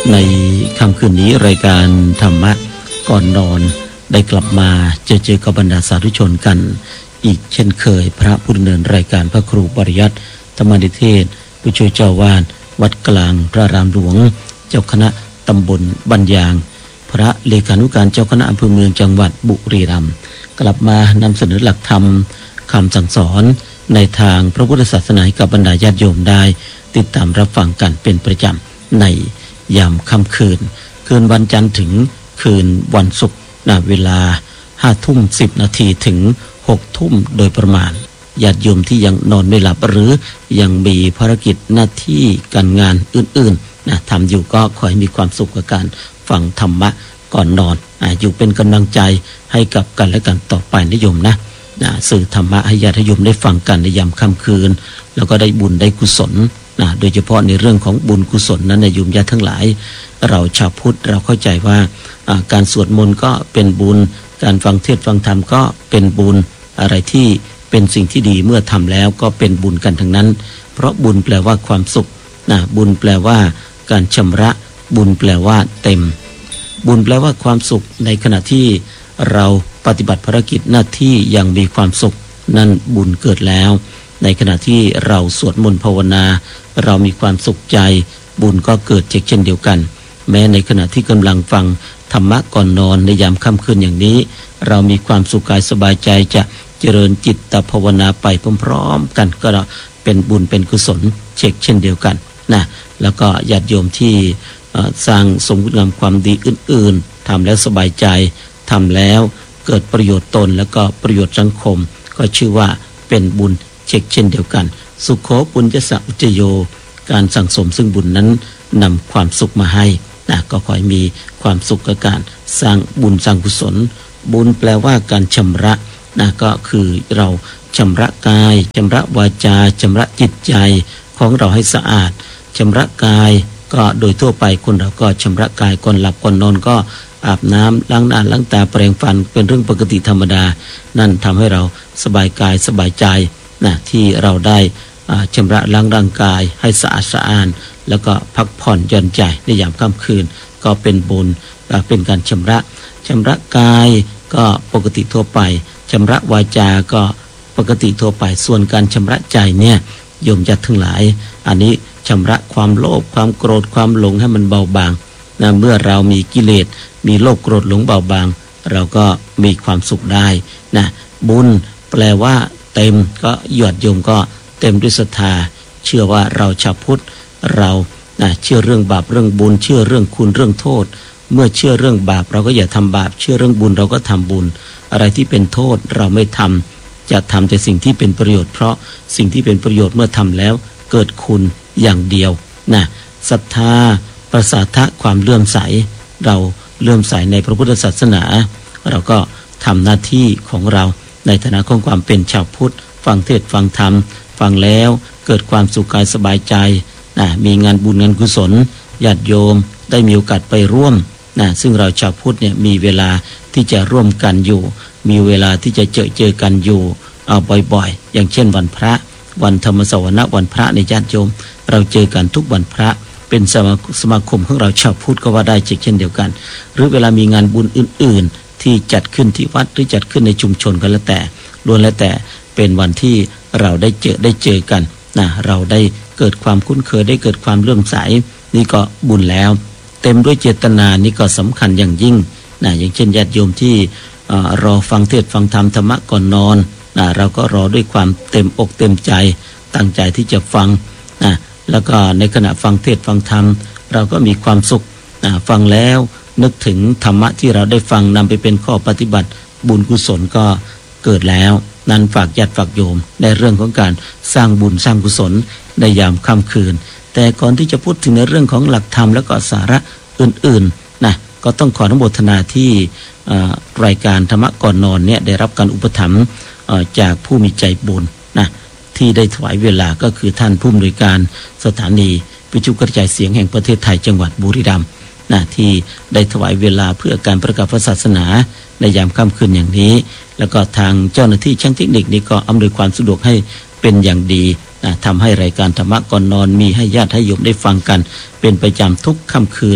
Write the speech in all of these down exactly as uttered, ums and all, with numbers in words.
ในค่ำคืนนี้รายการธรรมะก่อนนอนได้กลับมาเจอเจอกับบรรดาสาธุชนกันอีกเช่นเคยพระผู้ดำเนินรายการพระครูปริยัติธรรมนิเทศผู้ช่วยเจ้าวาดวัดกลางพระรามหลวงเจ้าคณะตำบลบันยางพระเลขานุการเจ้าคณะอำเภอเมืองจังหวัดบุรีรัมย์กลับมานำเสนอหลักธรรมคำสั่งสอนในทางพระพุทธศาสนากับบรรดาญาติโยมได้ติดตามรับฟังกันเป็นประจำในยามค่ำคืนคืนวันจันทร์ถึงคืนวันศุกร์ณเวลาห้าทุ่มสิบนาทีถึงหกทุ่มโดยประมาณญาติโยมที่ยังนอนไม่หลับหรือยังมีภารกิจหน้าที่การงานอื่นๆนะทำอยู่ก็ขอให้มีความสุขกับการฟังธรรมะก่อนนอนอ่าอยู่เป็นกำลังใจให้กับกันและกันต่อไปนะโยมนะนะสื่อธรรมะให้ญาติโยมได้ฟังกันในยามค่ำคืนแล้วก็ได้บุญได้กุศลนะโดยเฉพาะในเรื่องของบุญกุศลนั้นนะโยมญาติทั้งหลายเราชาวพุทธเราเข้าใจว่าการสวดมนต์ก็เป็นบุญการฟังเทศน์ฟังธรรมก็เป็นบุญอะไรที่เป็นสิ่งที่ดีเมื่อทำแล้วก็เป็นบุญกันทั้งนั้นเพราะบุญแปลว่าความสุขนะบุญแปลว่าการชำระบุญแปลว่าเต็มบุญแปลว่าความสุขในขณะที่เราปฏิบัติภารกิจหน้าที่อย่างมีความสุขนั่นบุญเกิดแล้วในขณะที่เราสวดมนต์ภาวนาเรามีความสุขใจบุญก็เกิดเช่นเดียวกันแม้ในขณะที่กำลังฟังธรรมะก่อนนอนในยามค่ำคืนอย่างนี้เรามีความสุขกายสบายใจจะเจริญจิตภาวนาไปพร้อมๆกันก็เป็นบุญเป็นกุศลเช่นเช่นเดียวกันนะแล้วก็ญาติโยมที่สร้างสมคุณงามความดีอื่นๆทำแล้วสบายใจทำแล้วเกิดประโยชน์ตนแล้วก็ประโยชน์สังคมก็ชื่อว่าเป็นบุญเช่นเช่นเดียวกันสุขโขปุญญสะอุจโยการสั่งสมซึ่งบุญนั้นนำความสุขมาให้นะก็ขอให้มีความสุขกับการสร้างบุญสร้างกุศลบุญแปลว่าการชำระนะก็คือเราชำระกายชำระวาจาชำระจิตใจของเราให้สะอาดชำระกายก็โดยทั่วไปคนเราก็ชำระกายก่อนหลับก่อนนอนก็อาบน้ำล้างหน้าล้างตาแปรงฟันเป็นเรื่องปกติธรรมดานั่นทำให้เราสบายกายสบายใจนะที่เราได้ชำระล้างร่างกายให้สะอาดสะอ้านแล้วก็พักผ่อนหย่อนใจในยามค่ำคืนก็เป็นบุญเป็นการชำระชำระกายก็ปกติทั่วไปชำระวาจาก็ปกติทั่วไปส่วนการชำระใจเนี่ยโยมญาติทั้งหลายอันนี้ชำระความโลภความโกรธความหลงให้มันเบาบางนะเมื่อเรามีกิเลสมีโลภโกรธหลงเบาบางเราก็มีความสุขได้นะบุญแปลว่าเต็มก็ญาติโยมก็เต็มด้วยศรัทธาเชื่อว่าเราชาวพุทธเรานะเชื่อเรื่องบาปเรื่องบุญเชื่อเรื่องคุณเรื่องโทษเมื่อเชื่อเรื่องบาปเราก็อย่าทำบาปเชื่อเรื่องบุญเราก็ทำบุญอะไรที่เป็นโทษเราไม่ทำจะทำแต่สิ่งที่เป็นประโยชน์เพราะสิ่งที่เป็นประโยชน์เมื่อทำแล้วเกิดคุณอย่างเดียวนะศรัทธาประสาทะความเลื่อมใสเราเลื่อมใสในพระพุทธศาสนาเราก็ทำหน้าที่ของเราในฐานะของความเป็นชาวพุทธฟังเทศน์ฟังธรรมฟังแล้วเกิดความสุขกายสบายใจนะมีงานบุญงานกุศลญาติโยมได้มีโอกาสไปร่วมนะซึ่งเราชาวพุทธเนี่ยมีเวลาที่จะร่วมกันอยู่มีเวลาที่จะเจอเจอกันอยู่เอาบ่อยๆอย่างเช่นวันพระวันธรรมสวนะวันพระในญาติโยมเราเจอกันทุกวันพระเป็นสมาสมาคมของเราชาวพุทธก็ว่าได้เช่นเดียวกันหรือเวลามีงานบุญอื่นๆที่จัดขึ้นที่วัดหรือจัดขึ้นในชุมชนก็แล้วแต่ล้วนแล้วแต่เป็นวันที่เราได้เจอได้เจอกันนะเราได้เกิดความคุ้นเคยได้เกิดความเลื่อมใสนี่ก็บุญแล้วเต็มด้วยเจตนานี่ก็สำคัญอย่างยิ่งนะอย่างเช่นญาติโยมที่รอฟังเทศน์ฟังธรรมธรรมะก่อนนอนนะเราก็รอด้วยความเต็มอกเต็มใจตั้งใจที่จะฟังนะแล้วก็ในขณะฟังเทศน์ฟังธรรมเราก็มีความสุขนะฟังแล้วนึกถึงธรรมะที่เราได้ฟังนำไปเป็นข้อปฏิบัติบุญกุศลก็เกิดแล้วนั้นฝากญาติฝากโยมในเรื่องของการสร้างบุญสร้างกุศลในยามค่ำคืนแต่ก่อนที่จะพูดถึงในเรื่องของหลักธรรมแล้วก็สาระอื่นๆนะก็ต้องขออนุโมทนาที่รายการธรรมะก่อนนอนเนี่ยได้รับการอุปถัมภ์จากผู้มีใจบุญนะที่ได้ถวายเวลาก็คือท่านผู้อำนวยการสถานีวิทยุกระจายเสียงแห่งประเทศไทยจังหวัดบุรีรัมย์นะที่ได้ถวายเวลาเพื่อการประกาศพระศาสนาในยามค่ำคืนอย่างนี้แล้วก็ทางเจ้าหน้าที่ช่างเทคนิคนี้ก็อำนวยความสะดวกให้เป็นอย่างดีนะทำให้รายการธรรมะก่อนนอนมีให้ญาติให้โยมได้ฟังกันเป็นประจำทุกค่ำคืน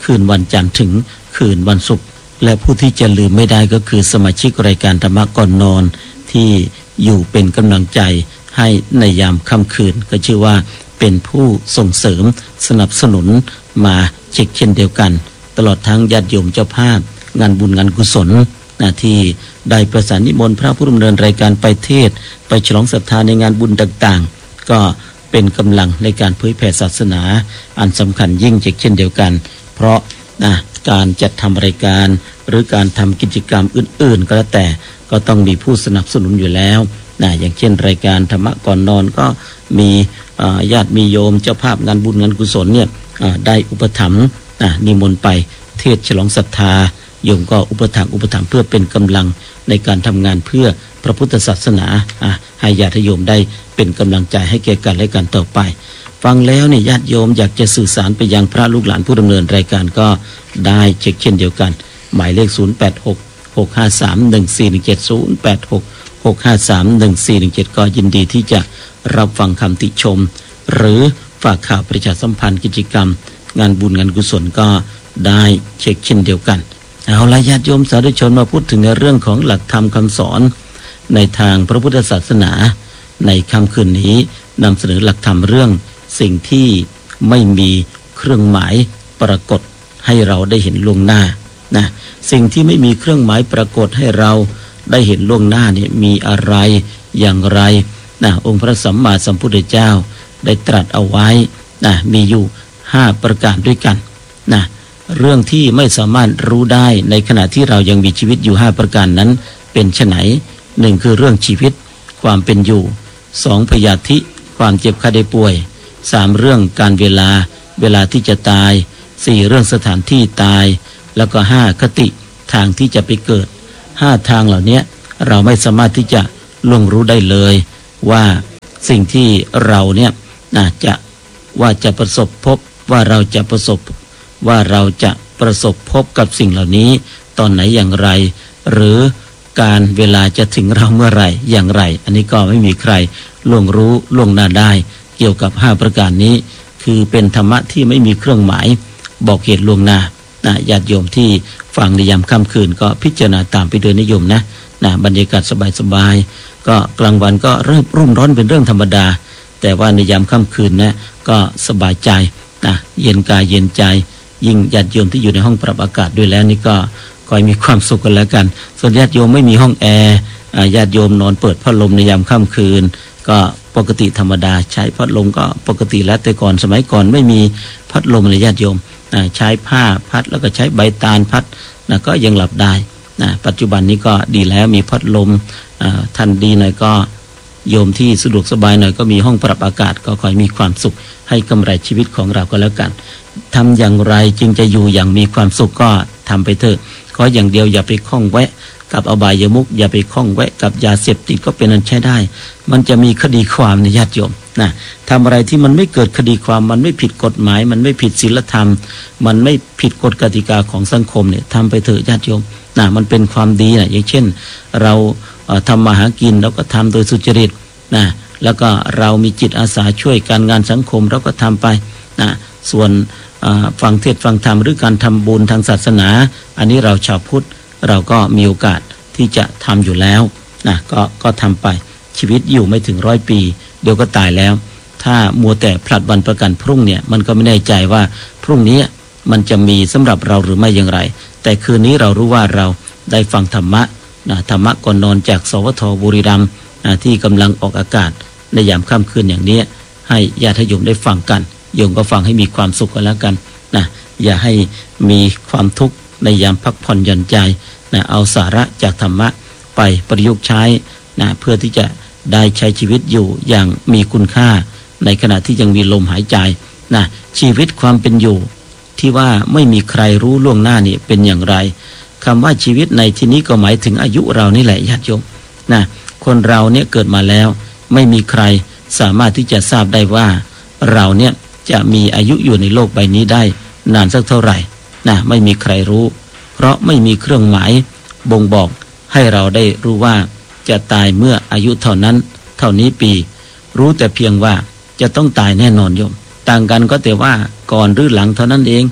คืนวันจันทร์ถึงคืนวันศุกร์และผู้ที่จะลืมไม่ได้ก็คือสมาชิกรายการธรรมะก่อนนอนที่อยู่เป็นกำลังใจให้ในยามค่ำคืนก็ชื่อว่าเป็นผู้ส่งเสริมสนับสนุนมาเช็คเช่นเดียวกันตลอดทั้งญาติโยมเจ้าภาพงานบุญงานกุศลนะที่ได้ประสานนิมนต์พระผู้ดำเนินรายการไปเทศไปฉลองศรัทธาในงานบุญต่างๆก็เป็นกำลังในการเผยแผ่ศาสนาอันสำคัญยิ่งเช่นเดียวกันเพราะนะการจัดทำรายการหรือการทำกิจกรรมอื่นๆก็แล้วแต่ก็ต้องมีผู้สนับสนุนอยู่แล้วนะอย่างเช่นรายการธรรมะก่อนนอนก็มีญาติมีโยมเจ้าภาพงานบุญงานกุศลเนี่ยได้อุปถัมภ์นิมนต์ไปเทศฉลองศรัทธาโยมก็อุปถัมภ์อุปถัมภ์เพื่อเป็นกำลังในการทำงานเพื่อพระพุทธศาสนาให้ญาติโยมได้เป็นกำลังใจให้แก่กันและกันต่อไปฟังแล้วเนี่ยญาติโยมอยากจะสื่อสารไปยังพระลูกหลานผู้ดำเนินรายการก็ได้เช็คเช่นเดียวกันหมายเลขศูนย์ แปด หก หก ห้า สาม หนึ่ง สี่ หนึ่ง เจ็ด ศูนย์ แปด หก หก ห้า สาม หนึ่ง สี่ หนึ่ง เจ็ดก็ยินดีที่จะรับฟังคำติชมหรือฝากข่าวประชาสัมพันธ์กิจกรรมงานบุญงานกุศลก็ได้เช็คเช่นเดียวกันเอาละญาติโยมสาธุชนมาพูดถึงในเรื่องของหลักธรรมคำสอนในทางพระพุทธศาสนาในค่ำคืนนี้นำเสนอหลักธรรมเรื่องสิ่งที่ไม่มีเครื่องหมายปรากฏให้เราได้เห็นล่วงหน้านะสิ่งที่ไม่มีเครื่องหมายปรากฏให้เราได้เห็นล่วงหน้าเนี่ยมีอะไรอย่างไรนะองค์พระสัมมาสัมพุทธเจ้าได้ตรัสเอาไว้นะมีอยู่ห้าประการด้วยกันนะเรื่องที่ไม่สามารถรู้ได้ในขณะที่เรายังมีชีวิตอยู่ห้าประการนั้นเป็นไฉนหนึ่งคือเรื่องชีวิตความเป็นอยู่สองพยาธิความเจ็บไข้ได้ป่วยสามเรื่องการเวลาเวลาที่จะตายสี่เรื่องสถานที่ตายแล้วก็ห้าคติทางที่จะไปเกิดห้าทางเหล่านี้เราไม่สามารถที่จะล่วงรู้ได้เลยว่าสิ่งที่เราเนี่ยน่าจะว่าจะประสบพบว่าเราจะประสบว่าเราจะประสบพบกับสิ่งเหล่านี้ตอนไหนอย่างไรหรือการเวลาจะถึงเราเมื่อไหร่อย่างไรอันนี้ก็ไม่มีใครล่วงรู้ล่วงหน้าได้เกี่ยวกับห้าประการนี้คือเป็นธรรมะที่ไม่มีเครื่องหมายบอกเหตุล่วงหน้านะญาติโยมที่ฟังในยามค่ำคืนก็พิจารณาตามไปโดยนิยมนะนะบรรยากาศสบายๆก็กลางวันก็เริ่มรุ่มร้อนเป็นเรื่องธรรมดาแต่ว่าในยามค่ำคืนนะก็สบายใจนะเย็นกายเย็นใจยิ่งญาติโยมที่อยู่ในห้องปรับอากาศด้วยแล้วนี่ก็คอยมีความสุขกันแล้วกันส่วนญาติโยมไม่มีห้องแอร์ญาติโยมนอนเปิดพัดลมในยามค่ำคืนก็ปกติธรรมดาใช้พัดลมก็ปกติแล้วแต่ก่อนสมัยก่อนไม่มีพัดลมเลยญาติโยมใช้ผ้าพัดแล้วก็ใช้ใบตาลพัดนะก็ยังหลับได้นะปัจจุบันนี้ก็ดีแล้วมีพัดลมทันดีหน่อยก็โยมที่สะดวกสบายหน่อยก็มีห้องปรับอากาศก็คอยมีความสุขให้กำไรชีวิตของเราก็แล้วกันทำอย่างไรจึงจะอยู่อย่างมีความสุขก็ทำไปเถอะขออย่างเดียวอย่าไปคล้องแวะกับอบายมุขอย่าไปคล้องแวะกับยาเสพติดก็เป็นอันใช้ได้มันจะมีคดีความในญาติโยมนะทำอะไรที่มันไม่เกิดคดีความมันไม่ผิดกฎหมายมันไม่ผิดศีลธรรมมันไม่ผิดกฎกติกาของสังคมเนี่ยทำไปเถอะญาติโยมนะมันเป็นความดีนะอย่างเช่นเราทำมาหากินเราก็ทำโดยสุจริตนะแล้วก็เรามีจิตอาสาช่วยการงานสังคมเราก็ทำไปนะส่วนฟังเทศน์ฟังธรรมหรือการทำบุญทางศาสนาอันนี้เราชาวพุทธเราก็มีโอกาสที่จะทำอยู่แล้วนะก็ก็ทำไปชีวิตอยู่ไม่ถึงร้อยปีเดี๋ยวก็ตายแล้วถ้ามัวแต่ผลัดวันประกันพรุ่งเนี่ยมันก็ไม่แน่ใจว่าพรุ่งนี้มันจะมีสำหรับเราหรือไม่อย่างไรแต่คืนนี้เรารู้ว่าเราได้ฟังธรรมะนะธรรมะก่อนนอนจากสวทบุรีรัมย์นะที่กำลังออกอากาศในยามค่ำคืนอย่างนี้ให้ญาติโยมได้ฟังกันโยมก็ฟังให้มีความสุขกันแล้วกันนะอย่าให้มีความทุกข์ในยามพักผ่อนหย่อนใจนะเอาสาระจากธรรมะไปประยุกต์ใช้นะเพื่อที่จะได้ใช้ชีวิตอยู่อย่างมีคุณค่าในขณะที่ยังมีลมหายใจนะชีวิตความเป็นอยู่ที่ว่าไม่มีใครรู้ล่วงหน้านี่เป็นอย่างไรคำว่าชีวิตในที่นี้ก็หมายถึงอายุเรานี่แหละญาติโยมนะคนเราเนี่ยเกิดมาแล้วไม่มีใครสามารถที่จะทราบได้ว่าเราเนี่ยจะมีอายุอยู่ในโลกใบนี้ได้นานสักเท่าไหร่นะไม่มีใครรู้เพราะไม่มีเครื่องหมายบ่งบอกให้เราได้รู้ว่าจะตายเมื่ออายุเท่านั้นเท่านี้ปีรู้แต่เพียงว่าจะต้องตายแน่นอนโยมต่างกันก็แต่ว่าก่อนหรือหลังเท่านั้นเอง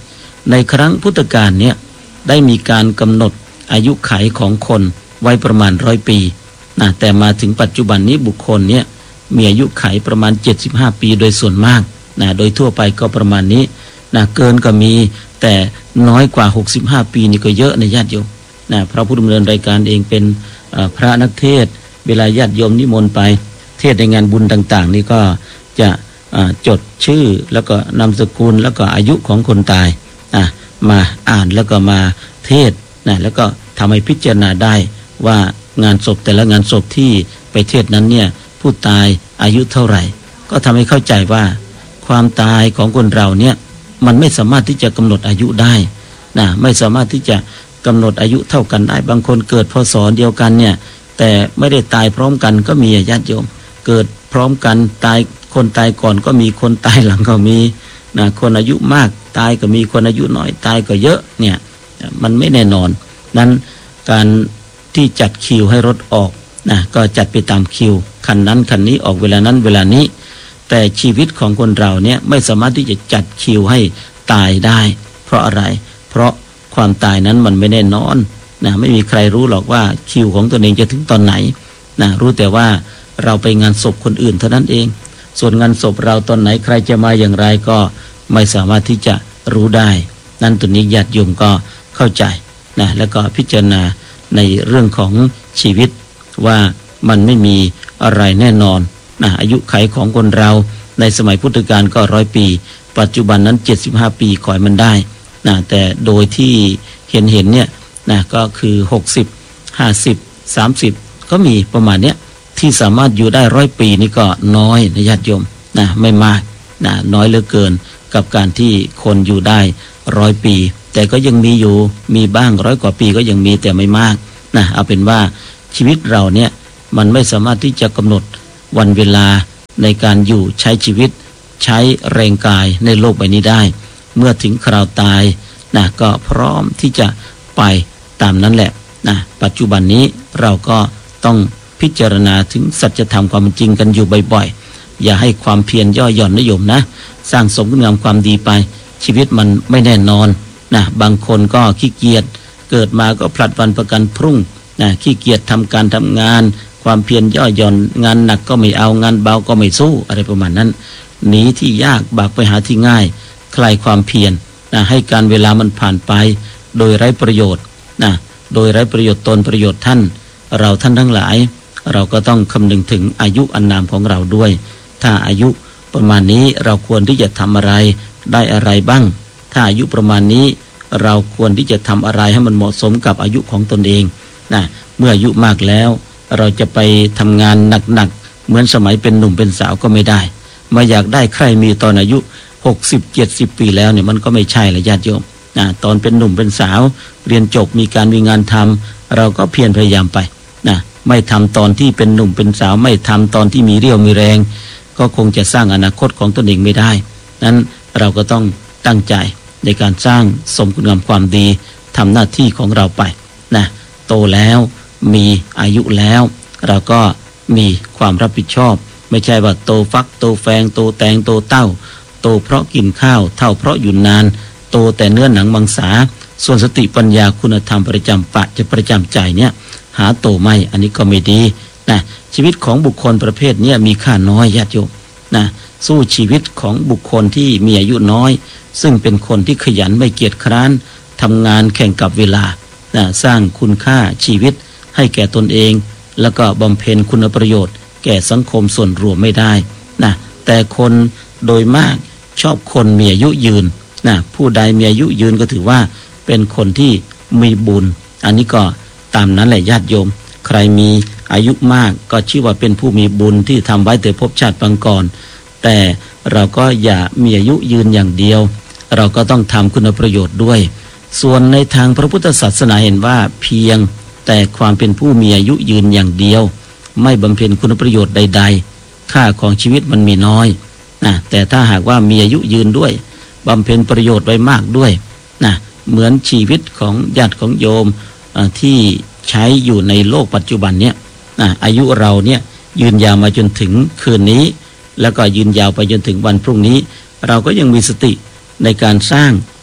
ในครั้งพุทธกาลเนี่ยได้มีการกำหนดอายุขัยของคนไว้ประมาณร้อยปีนะแต่มาถึงปัจจุบันนี้บุคคลเนี่ยมีอายุขัยประมาณเจ็ดสิบห้าปีโดยส่วนมากนะโดยทั่วไปก็ประมาณนี้นะเกินก็มีแต่น้อยกว่าหกสิบห้าปีนี่ก็เยอะในญาติโยมนะพระผู้ดำเนินรายการเองเป็นพระนักเทศน์เวลาญาติโยมนิมนต์ไปเทศในงานบุญต่างๆนี่ก็จะจดชื่อแล้วก็นามสกุลแล้วก็อายุของคนตายมาอ่านแล้วก็มาเทศนะแล้วก็ทำให้พิจารณาได้ว่างานศพแต่ละงานศพที่ไปเทศนั้นเนี่ยผู้ตายอายุเท่าไหร่ก็ทำให้เข้าใจว่าความตายของคนเราเนี่ยมันไม่สามารถที่จะกำหนดอายุได้นะไม่สามารถที่จะกำหนดอายุเท่ากันได้บางคนเกิดพศเดียวกันเนี่ยแต่ไม่ได้ตายพร้อมกันก็มีญาติโยมเกิดพร้อมกันตายคนตายก่อนก็มีคนตายหลังก็มีนะคนอายุมากตายก็มีคนอายุน้อยตายก็เยอะเนี่ยมันไม่แน่นอนนั้นการที่จัดคิวให้รถออกนะก็จัดไปตามคิวคันนั้นคันนี้ออกเวลานั้นเวลานี้แต่ชีวิตของคนเราเนี่ยไม่สามารถที่จะจัดคิวให้ตายได้เพราะอะไรเพราะความตายนั้นมันไม่แน่นอนนะไม่มีใครรู้หรอกว่าคิวของตัวเองจะถึงตอนไหนนะรู้แต่ว่าเราไปงานศพคนอื่นเท่านั้นเองส่วนงานศพเราตอนไหนใครจะมาอย่างไรก็ไม่สามารถที่จะรู้ได้นั่นตัวนี้ญาติโยมก็เข้าใจนะแล้วก็พิจารณาในเรื่องของชีวิตว่ามันไม่มีอะไรแน่นอนนะอายุขัยของคนเราในสมัยพุทธกาลก็ร้อยปีปัจจุบันนั้นเจ็ดสิบห้าปีขอให้มันได้นะแต่โดยที่เห็นเห็นเนี่ยนะก็คือหกสิบ ห้าสิบ สามสิบก็มีประมาณเนี้ยที่สามารถอยู่ได้ร้อยปีนี่ก็น้อยนะญาติโยมนะไม่มากนะน้อยเหลือเกินกับการที่คนอยู่ได้ร้อยปีแต่ก็ยังมีอยู่มีบ้างร้อยกว่าปีก็ยังมีแต่ไม่มากนะเอาเป็นว่าชีวิตเราเนี่ยมันไม่สามารถที่จะกำหนดวันเวลาในการอยู่ใช้ชีวิตใช้แรงกายในโลกใบนี้ได้เมื่อถึงคราวตายนะก็พร้อมที่จะไปตามนั้นแหละนะปัจจุบันนี้เราก็ต้องพิจารณาถึงสัจธรรมความจริงกันอยู่บ่อยๆอย่าให้ความเพียรย่อหย่อนนิยมนะสร้างสมคุณงามความดีไปชีวิตมันไม่แน่นอนนะบางคนก็ขี้เกียจเกิดมาก็ผลัดวันประกันพรุ่งนะขี้เกียจทำการทำงานความเพียรย่อหย่อนงานหนักก็ไม่เอางานเบาก็ไม่สู้อะไรประมาณนั้นหนีที่ยากบากไปหาที่ง่ายคลายความเพียรนะให้การเวลามันผ่านไปโดยไร้ประโยชน์นะโดยไร้ประโยชน์ตนประโยชน์ท่านเราท่านทั้งหลายเราก็ต้องคำนึงถึงอายุอันนามของเราด้วยถ้าอายุประมาณนี้เราควรที่จะทำอะไรได้อะไรบ้างถ้าอายุประมาณนี้เราควรที่จะทำอะไรให้มันเหมาะสมกับอายุของตนเองนะเมื่ออายุมากแล้วเราจะไปทำงานหนักๆเหมือนสมัยเป็นหนุ่มเป็นสาวก็ไม่ได้มาอยากได้ใครมีตอนอายุหกสิบ เจ็ดสิบปีแล้วเนี่ยมันก็ไม่ใช่ละญาติโยมนะตอนเป็นหนุ่มเป็นสาวเรียนจบมีการมีงานทำเราก็เพียรพยายามไปนะไม่ทำตอนที่เป็นหนุ่มเป็นสาวไม่ทำตอนที่มีเรี่ยวมีแรงก็คงจะสร้างอนาคตของตนเองไม่ได้นั้นเราก็ต้องตั้งใจในการสร้างสมคุณงามความดีทำหน้าที่ของเราไปนะโตแล้วมีอายุแล้วเราก็มีความรับผิดชอบไม่ใช่ว่าโตฟักโตแฟงโตแตงโตเต้าโตเพราะกินข้าวเท่าเพราะอยู่นานโตแต่เนื้อหนังมังสาส่วนสติปัญญาคุณธรรมประจำปะจะประจำใจเนี่ยหาโตไม่อันนี้ก็ไม่ดีนะชีวิตของบุคคลประเภทนี้มีค่าน้อยญาติโยมนะสู้ชีวิตของบุคคลที่มีอายุน้อยซึ่งเป็นคนที่ขยันไม่เกียจคร้านทำงานแข่งกับเวลานะสร้างคุณค่าชีวิตให้แก่ตนเองแล้วก็บำเพ็ญคุณประโยชน์แก่สังคมส่วนรวมไม่ได้นะแต่คนโดยมากชอบคนมีอายุยืนนะผู้ใดมีอายุยืนก็ถือว่าเป็นคนที่มีบุญอันนี้ก็ตามนั้นแหละญาติโยมใครมีอายุมากก็ชื่อว่าเป็นผู้มีบุญที่ทำไว้แต่ภพชาติปางก่อนแต่เราก็อย่ามีอายุยืนอย่างเดียวเราก็ต้องทำคุณประโยชน์ด้วยส่วนในทางพระพุทธศาสนาเห็นว่าเพียงแต่ความเป็นผู้มีอายุยืนอย่างเดียวไม่บำเพ็ญคุณประโยชน์ใดๆค่าของชีวิตมันมีน้อยนะแต่ถ้าหากว่ามีอายุยืนด้วยบำเพ็ญประโยชน์ไว้มากด้วยนะเหมือนชีวิตของญาติของโยมที่ใช้อยู่ในโลกปัจจุบันเนี่ยนะอายุเราเนี่ยยืนยาวมาจนถึงคืนนี้แล้วก็ยืนยาวไปจนถึงวันพรุ่งนี้เราก็ยังมีสติในการสร้าง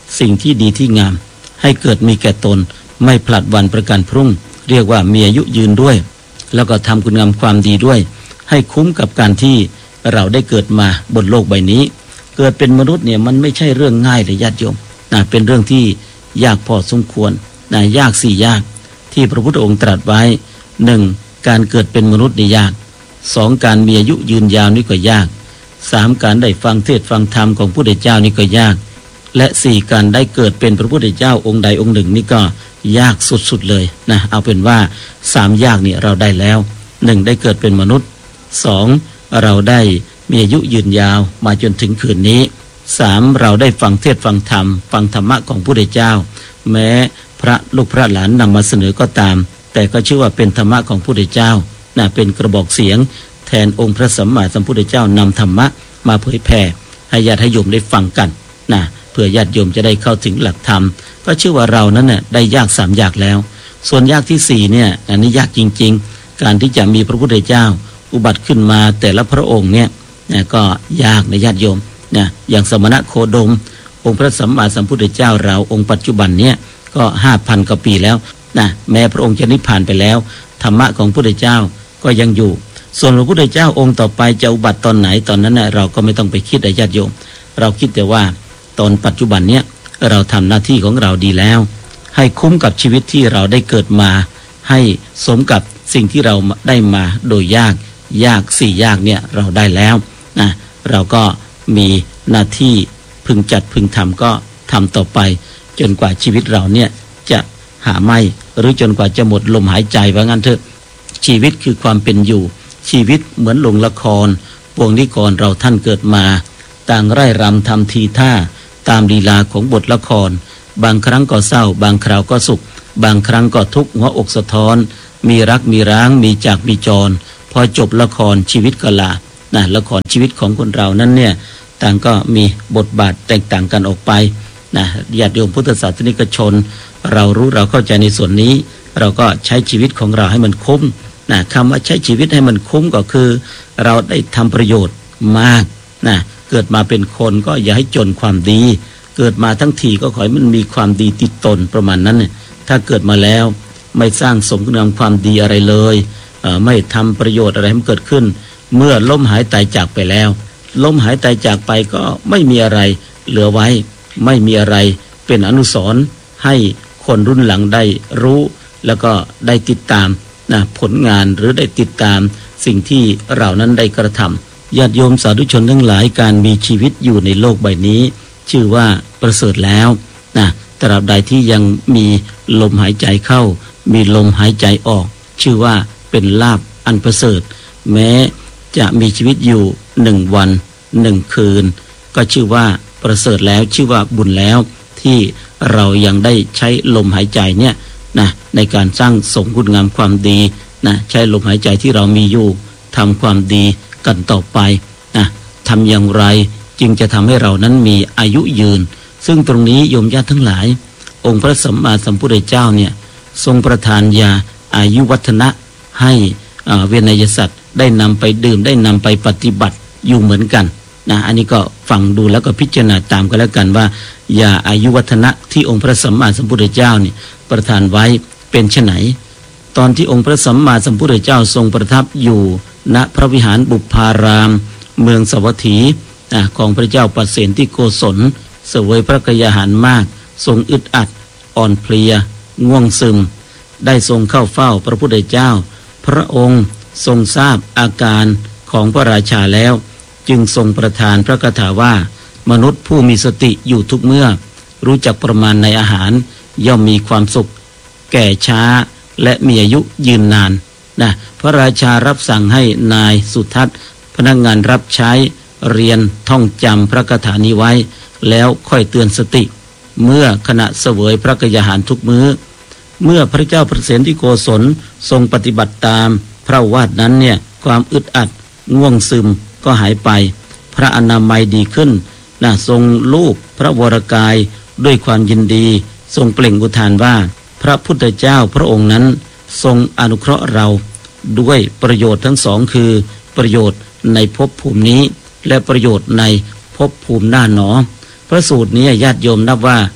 สิ่งที่ดีที่งามให้เกิดมีแก่ตนไม่ผลัดวันประกันพรุ่งเรียกว่ามีอายุยืนด้วยแล้วก็ทำคุณงามความดีด้วยให้คุ้มกับการที่เราได้เกิดมาบนโลกใบนี้เกิดเป็นมนุษย์เนี่ยมันไม่ใช่เรื่องง่ายเลยญาติโยมนะเป็นเรื่องที่ยากพอสมควรนะยากสี่ยากที่พระพุทธองค์ตรัสไว้หนึ่งการเกิดเป็นมนุษย์นี่ยากสองการมีอายุยืนยาวนี่ก็ยากสามการได้ฟังเทศน์ฟังธรรมของพระพุทธเจ้านี่ก็ยากและสี่การได้เกิดเป็นพระพุทธเจ้าองค์ใดองค์หนึ่งนี่ก็ยากสุดๆเลยนะเอาเป็นว่าสามยากนี่เราได้แล้วหนึ่งได้เกิดเป็นมนุษย์สองเราได้มีอายุยืนยาวมาจนถึงคืนนี้สามเราได้ฟังเทศน์ฟังธรรมฟังธรรมะของพระพุทธเจ้าแม้พระลูกพระหลานนำมาเสนอก็ตามแต่ก็ชื่อว่าเป็นธรรมะของพระพุทธเจ้านะเป็นกระบอกเสียงแทนองค์พระสัมมาสัมพุทธเจ้านำธรรมะมาเผยแผ่ให้ญาติโยมได้ฟังกันนะเพื่อญาติโยมจะได้เข้าถึงหลักธรรมก็ชื่อว่าเรานั้นน่ะได้ยากสามยากแล้วส่วนยากที่สี่เนี่ยอันนี้ยากจริงๆการที่จะมีพระพุทธเจ้าอุบัติขึ้นมาแต่ละพระองค์เนี่ยนะก็ยากในญาติโยมนะอย่างสมณะโคดมองค์พระสัมมาสัมพุทธเจ้าเราองค์ปัจจุบันเนี่ยก็ห้าพันกว่าปีแล้วนะแม้พระองค์จะนิพพานไปแล้วธรรมะของพระพุทธเจ้าก็ยังอยู่ส่วนพระพุทธเจ้าองค์ต่อไปจะอุบัติตอนไหนตอนนั้นนะเราก็ไม่ต้องไปคิดญาติโยมเราคิดแต่ว่าตอนปัจจุบันเนี้ยเราทำหน้าที่ของเราดีแล้วให้คุ้มกับชีวิตที่เราได้เกิดมาให้สมกับสิ่งที่เราได้มาโดยยากยากสี่ยากเนี่ยเราได้แล้วนะเราก็มีหน้าที่พึงจัดพึงทำก็ทำต่อไปจนกว่าชีวิตเราเนี่ยจะหาไม่หรือจนกว่าจะหมดลมหายใจว่างั้นเถอะชีวิตคือความเป็นอยู่ชีวิตเหมือนลงละครวงนิกรเราท่านเกิดมาต่างไร่รำทำทีท่าตามลีลาของบทละครบางครั้งก็เศร้าบางคราวก็สุขบางครั้งก็ทุกข์หัวอกสะท้อนมีรักมีร้างมีจากมีจรพอจบละครชีวิตก็ลานะละครชีวิตของคนเรานั้นเนี่ยต่างก็มีบทบาทแตกต่างกันออกไปนะญาติโยมพุทธศาสนิกชนเรารู้เราเข้าใจในส่วนนี้เราก็ใช้ชีวิตของเราให้มันคุ้มนะคำว่าใช้ชีวิตให้มันคุ้มก็คือเราได้ทำประโยชน์มากนะเกิดมาเป็นคนก็อย่าให้จนความดีเกิดมาทั้งทีก็ขอให้มันมีความดีติดตนประมาณนั้นเนี่ยถ้าเกิดมาแล้วไม่สร้างสมคุณงามความดีอะไรเลยเอ่อไม่ทำประโยชน์อะไรให้มันเกิดขึ้นเมื่อล้มหายตายจากไปแล้วล้มหายตายจากไปก็ไม่มีอะไรเหลือไว้ไม่มีอะไรเป็นอนุสรณ์ให้คนรุ่นหลังได้รู้แล้วก็ได้ติดตามนะผลงานหรือได้ติดตามสิ่งที่เรานั้นได้กระทำญาติโยมสาธุชนทั้งหลายการมีชีวิตอยู่ในโลกใบนี้ชื่อว่าประเสริฐแล้วนะตราบใดที่ยังมีลมหายใจเข้ามีลมหายใจออกชื่อว่าเป็นลาภอันประเสริฐแม้จะมีชีวิตอยู่หนึ่งวันหนึ่งคืนก็ชื่อว่าประเสริฐแล้วชื่อว่าบุญแล้วที่เรายังได้ใช้ลมหายใจเนี่ยนะในการสร้างสมคุณงามความดีนะใช้ลมหายใจที่เรามีอยู่ทำความดีกันต่อไปนะทำอย่างไรจึงจะทำให้เรานั้นมีอายุยืนซึ่งตรงนี้โยมญาติทั้งหลายองค์พระสัมมาสัมพุทธเจ้าเนี่ยทรงประทานยาอายุวัฒนะให้เวนยสัตว์ได้นำไปดื่มได้นำไปปฏิบัติอยู่เหมือนกันนะอันนี้ก็ฟังดูแล้วก็พิจารณาตามกันแล้วกันว่ายาอายุวัฒนะที่องค์พระสัมมาสัมพุทธเจ้าเนี่ยประทานไว้เป็นไฉนตอนที่องค์พระสัมมาสัมพุทธเจ้าทรงประทับอยู่ณพระวิหารบุพารามเมืองสวัสถีของพระเจ้าปัสเสนที่โกศลเสวยพระกยาหารมากทรงอึดอัดอ่อนเพลียง่วงซึมได้ทรงเข้าเฝ้าพระพุทธเจ้าพระองค์ทรงทราบอาการของพระราชาแล้วจึงทรงประทานพระคาถาว่ามนุษย์ผู้มีสติอยู่ทุกเมื่อรู้จักประมาณในอาหารย่อมมีความสุขแก่ช้าและมีอายุยืนนานนะพระราชารับสั่งให้นายสุทัศน์พนักงานรับใช้เรียนท่องจำพระคาถานี้ไว้แล้วค่อยเตือนสติเมื่อขณะเสวยพระกยาหารทุกมื้อเมื่อพระเจ้าประเสนที่โกศลทรงปฏิบัติตามพระวาทนั้นเนี่ยความอึดอัดง่วงซึมก็หายไปพระอนามัยดีขึ้นนะทรงลูบพระวรกายด้วยความยินดีทรงเปล่งอุทานว่าพระพุทธเจ้าพระองค์นั้นทรงอนุเคราะห์เราด้วยประโยชน์ทั้งสองคือประโยชน์ในภพภูมินี้และประโยชน์ในภพภูมิหน้าหนอพระสูตรนี้ญาติโยมนับว่า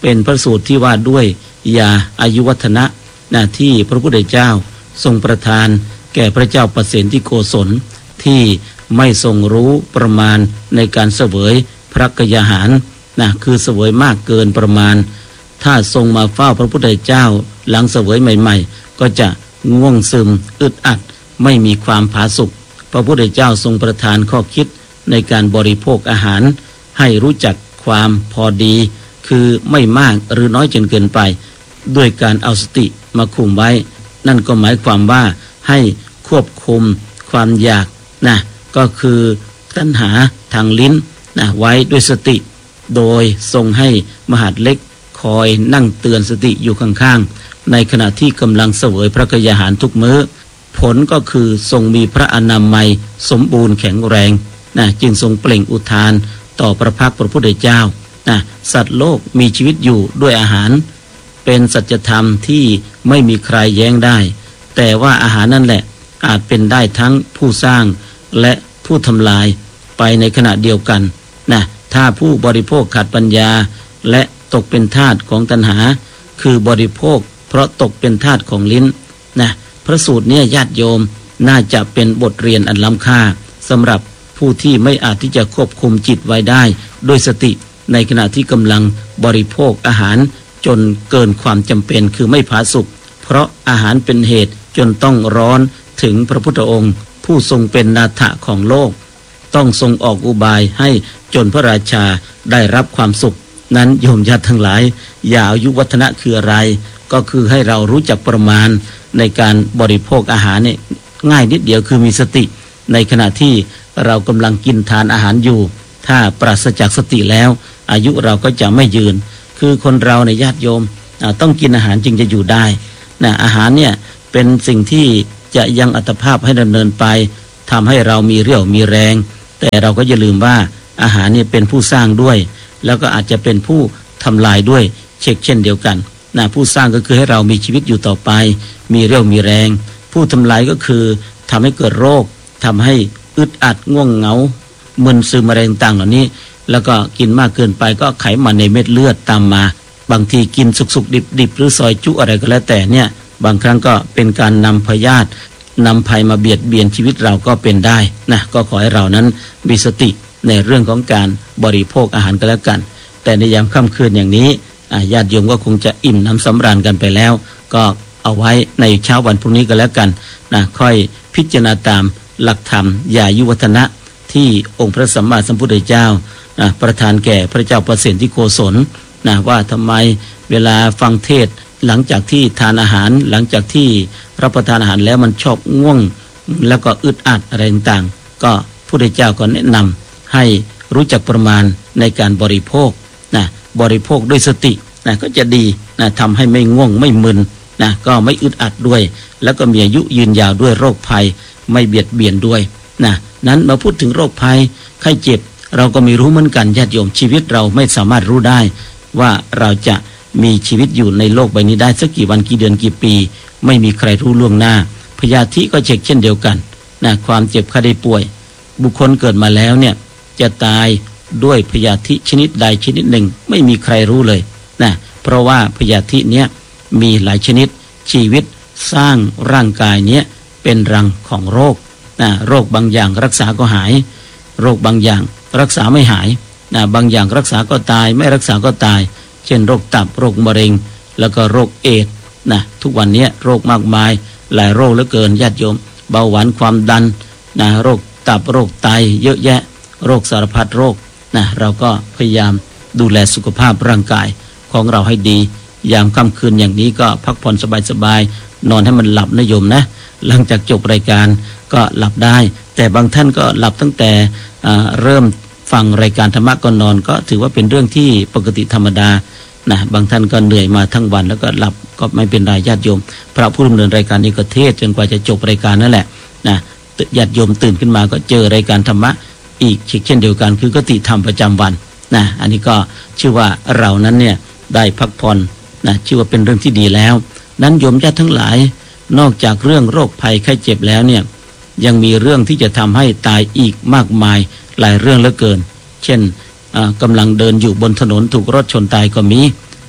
เป็นพระสูตรที่ว่าด้วยยาอายุวัฒนะนะที่พระพุทธเจ้าทรงประทานแก่พระเจ้าประเสนที่โกศลที่ไม่ทรงรู้ประมาณในการเสวยพระกยาหารนะคือเสวยมากเกินประมาณถ้าทรงมาเฝ้าพระพุทธเจ้าหลังเสวยใหม่ๆก็จะง่วงซึมอึดอัดไม่มีความผาสุกพระพุทธเจ้าทรงประทานข้อคิดในการบริโภคอาหารให้รู้จักความพอดีคือไม่มากหรือน้อยจนเกินไปด้วยการเอาสติมาคุมไว้นั่นก็หมายความว่าให้ควบคุมความอยากนะก็คือตัณหาทางลิ้นนะไว้ด้วยสติโดยทรงให้มหาดเล็กคอยนั่งเตือนสติอยู่ข้างๆในขณะที่กำลังเสวยพระกยาหารทุกมื้อผลก็คือทรงมีพระอนามัยสมบูรณ์แข็งแรงนะจึงทรงเปล่งอุทานต่อพระพักตร์พระพุทธเจ้านะสัตว์โลกมีชีวิตอยู่ด้วยอาหารเป็นสัจธรรมที่ไม่มีใครแย้งได้แต่ว่าอาหารนั่นแหละอาจเป็นได้ทั้งผู้สร้างและผู้ทำลายไปในขณะเดียวกันนะถ้าผู้บริโภคขาดปัญญาและตกเป็นทาสของตัณหาคือบริโภคเพราะตกเป็นทาสของลิ้นนะพระสูตรเนี่ยญาติโยมน่าจะเป็นบทเรียนอันล้ำค่าสำหรับผู้ที่ไม่อาจที่จะควบคุมจิตไว้ได้ด้วยสติในขณะที่กำลังบริโภคอาหารจนเกินความจำเป็นคือไม่ผาสุกเพราะอาหารเป็นเหตุจนต้องร้อนถึงพระพุทธองค์ผู้ทรงเป็นนาถะของโลกต้องทรงออกอุบายให้จนพระราชาได้รับความสุขนั้นโยมญาติทั้งหลายอย่าอายุวัฒนะคืออะไรก็คือให้เรารู้จักประมาณในการบริโภคอาหารเนี่ยง่ายนิดเดียวคือมีสติในขณะที่เรากำลังกินทานอาหารอยู่ถ้าปราศจากสติแล้วอายุเราก็จะไม่ยืนคือคนเราในญาติโยมต้องกินอาหารจึงจะอยู่ได้นะอาหารเนี่ยเป็นสิ่งที่จะยังอัตภาพให้ดำเนินไปทำให้เรามีเรี่ยวมีแรงแต่เราก็อย่าลืมว่าอาหารเนี่ยเป็นผู้สร้างด้วยแล้วก็อาจจะเป็นผู้ทำลายด้วยเช่นเช่นเดียวกันนะผู้สร้างก็คือให้เรามีชีวิตอยู่ต่อไปมีเรี่ยวมีแรงผู้ทำลายก็คือทำให้เกิดโรคทำให้อึดอัดง่วงเหงามึนซึมอะไรต่างๆเหล่านี้แล้วก็กินมากเกินไปก็ไขมันในเม็ดเลือดตามมาบางทีกินสุกๆดิบๆหรือซอยจุอะไรก็แล้วแต่เนี่ยบางครั้งก็เป็นการนำพยาธินำภัยมาเบียดเบียนชีวิตเราก็เป็นได้นะก็ขอให้เรานั้นมีสติในเรื่องของการบริโภคอาหารก็แล้วกันแต่ในยามค่ำคืนอย่างนี้ญาติโยมก็คงจะอิ่มน้ำสำราญกันไปแล้วก็เอาไว้ในเช้าวันพรุ่งนี้ก็แล้วกันนะค่อยพิจารณาตามหลักธรรมยายุวัฒนะที่องค์พระสัมมาสัมพุทธเจ้านะประทานแก่พระเจ้าประเสนที่โกศลนะว่าทำไมเวลาฟังเทศหลังจากที่ทานอาหารหลังจากที่รับประทานอาหารแล้วมันชอบง่วงแล้วก็อึดอัดอะไรต่างๆก็พระพุทธเจ้าก็แนะนำให้รู้จักประมาณในการบริโภคนะบริโภคด้วยสตินะก็จะดีนะทำให้ไม่ง่วงไม่มึนนะก็ไม่อึดอัดด้วยแล้วก็มีอายุยืนยาวด้วยโรคภัยไม่เบียดเบียนด้วยนะนั้นมาพูดถึงโรคภัยไข้เจ็บเราก็ไม่รู้เหมือนกันญาติโยมชีวิตเราไม่สามารถรู้ได้ว่าเราจะมีชีวิตอยู่ในโลกใบนี้ได้สักกี่วันกี่เดือนกี่ปีไม่มีใครรู้ล่วงหน้าพยาธิก็เช็คเช่นเดียวกันนะความเจ็บไข้ได้ป่วยบุคคลเกิดมาแล้วเนี่ยจะตายด้วยพยาธิชนิดใดชนิดหนึ่งไม่มีใครรู้เลยนะเพราะว่าพยาธิเนี้ยมีหลายชนิดชีวิตสร้างร่างกายเนี้ยเป็นรังของโรคนะโรคบางอย่างรักษาก็หายโรคบางอย่างรักษาไม่หายนะบางอย่างรักษาก็ตายไม่รักษาก็ตายเช่นโรคตับโรคมะเร็งแล้วก็โรคเอดส์นะทุกวันนี้โรคมากมายหลายโรคเหลือเกินญาติโยมเบาหวานความดันนะโรคตับโรคไตเยอะแยะโรคสารพัดโรคนะเราก็พยายามดูแลสุขภาพร่างกายของเราให้ดียามค่ำคืนอย่างนี้ก็พักผ่อนสบายๆนอนให้มันหลับนะโยมนะหลังจากจบรายการก็หลับได้แต่บางท่านก็หลับตั้งแต่เริ่มฟังรายการธรรมะก่อนนอนก็ถือว่าเป็นเรื่องที่ปกติธรรมดานะบางท่านก็เหนื่อยมาทั้งวันแล้วก็หลับก็ไม่เป็นไรญาติโยมพระผู้ดำเนินรายการนี้ก็เทศจนกว่าจะจบรายการนั่นแหละนะญาติโยมตื่นขึ้นมาก็เจอรายการธรรมะอีกเช่นเดียวกันคือกติธรรมประจำวันนะอันนี้ก็ชื่อว่าเรานั้นเนี่ยได้พักผ่อนนะชื่อว่าเป็นเรื่องที่ดีแล้วนั้นโยมญาติทั้งหลายนอกจากเรื่องโรคภัยไข้เจ็บแล้วเนี่ยยังมีเรื่องที่จะทำให้ตายอีกมากมายหลายเรื่องเหลือเกินเช่นกำลังเดินอยู่บนถนนถูกรถชนตายก็มี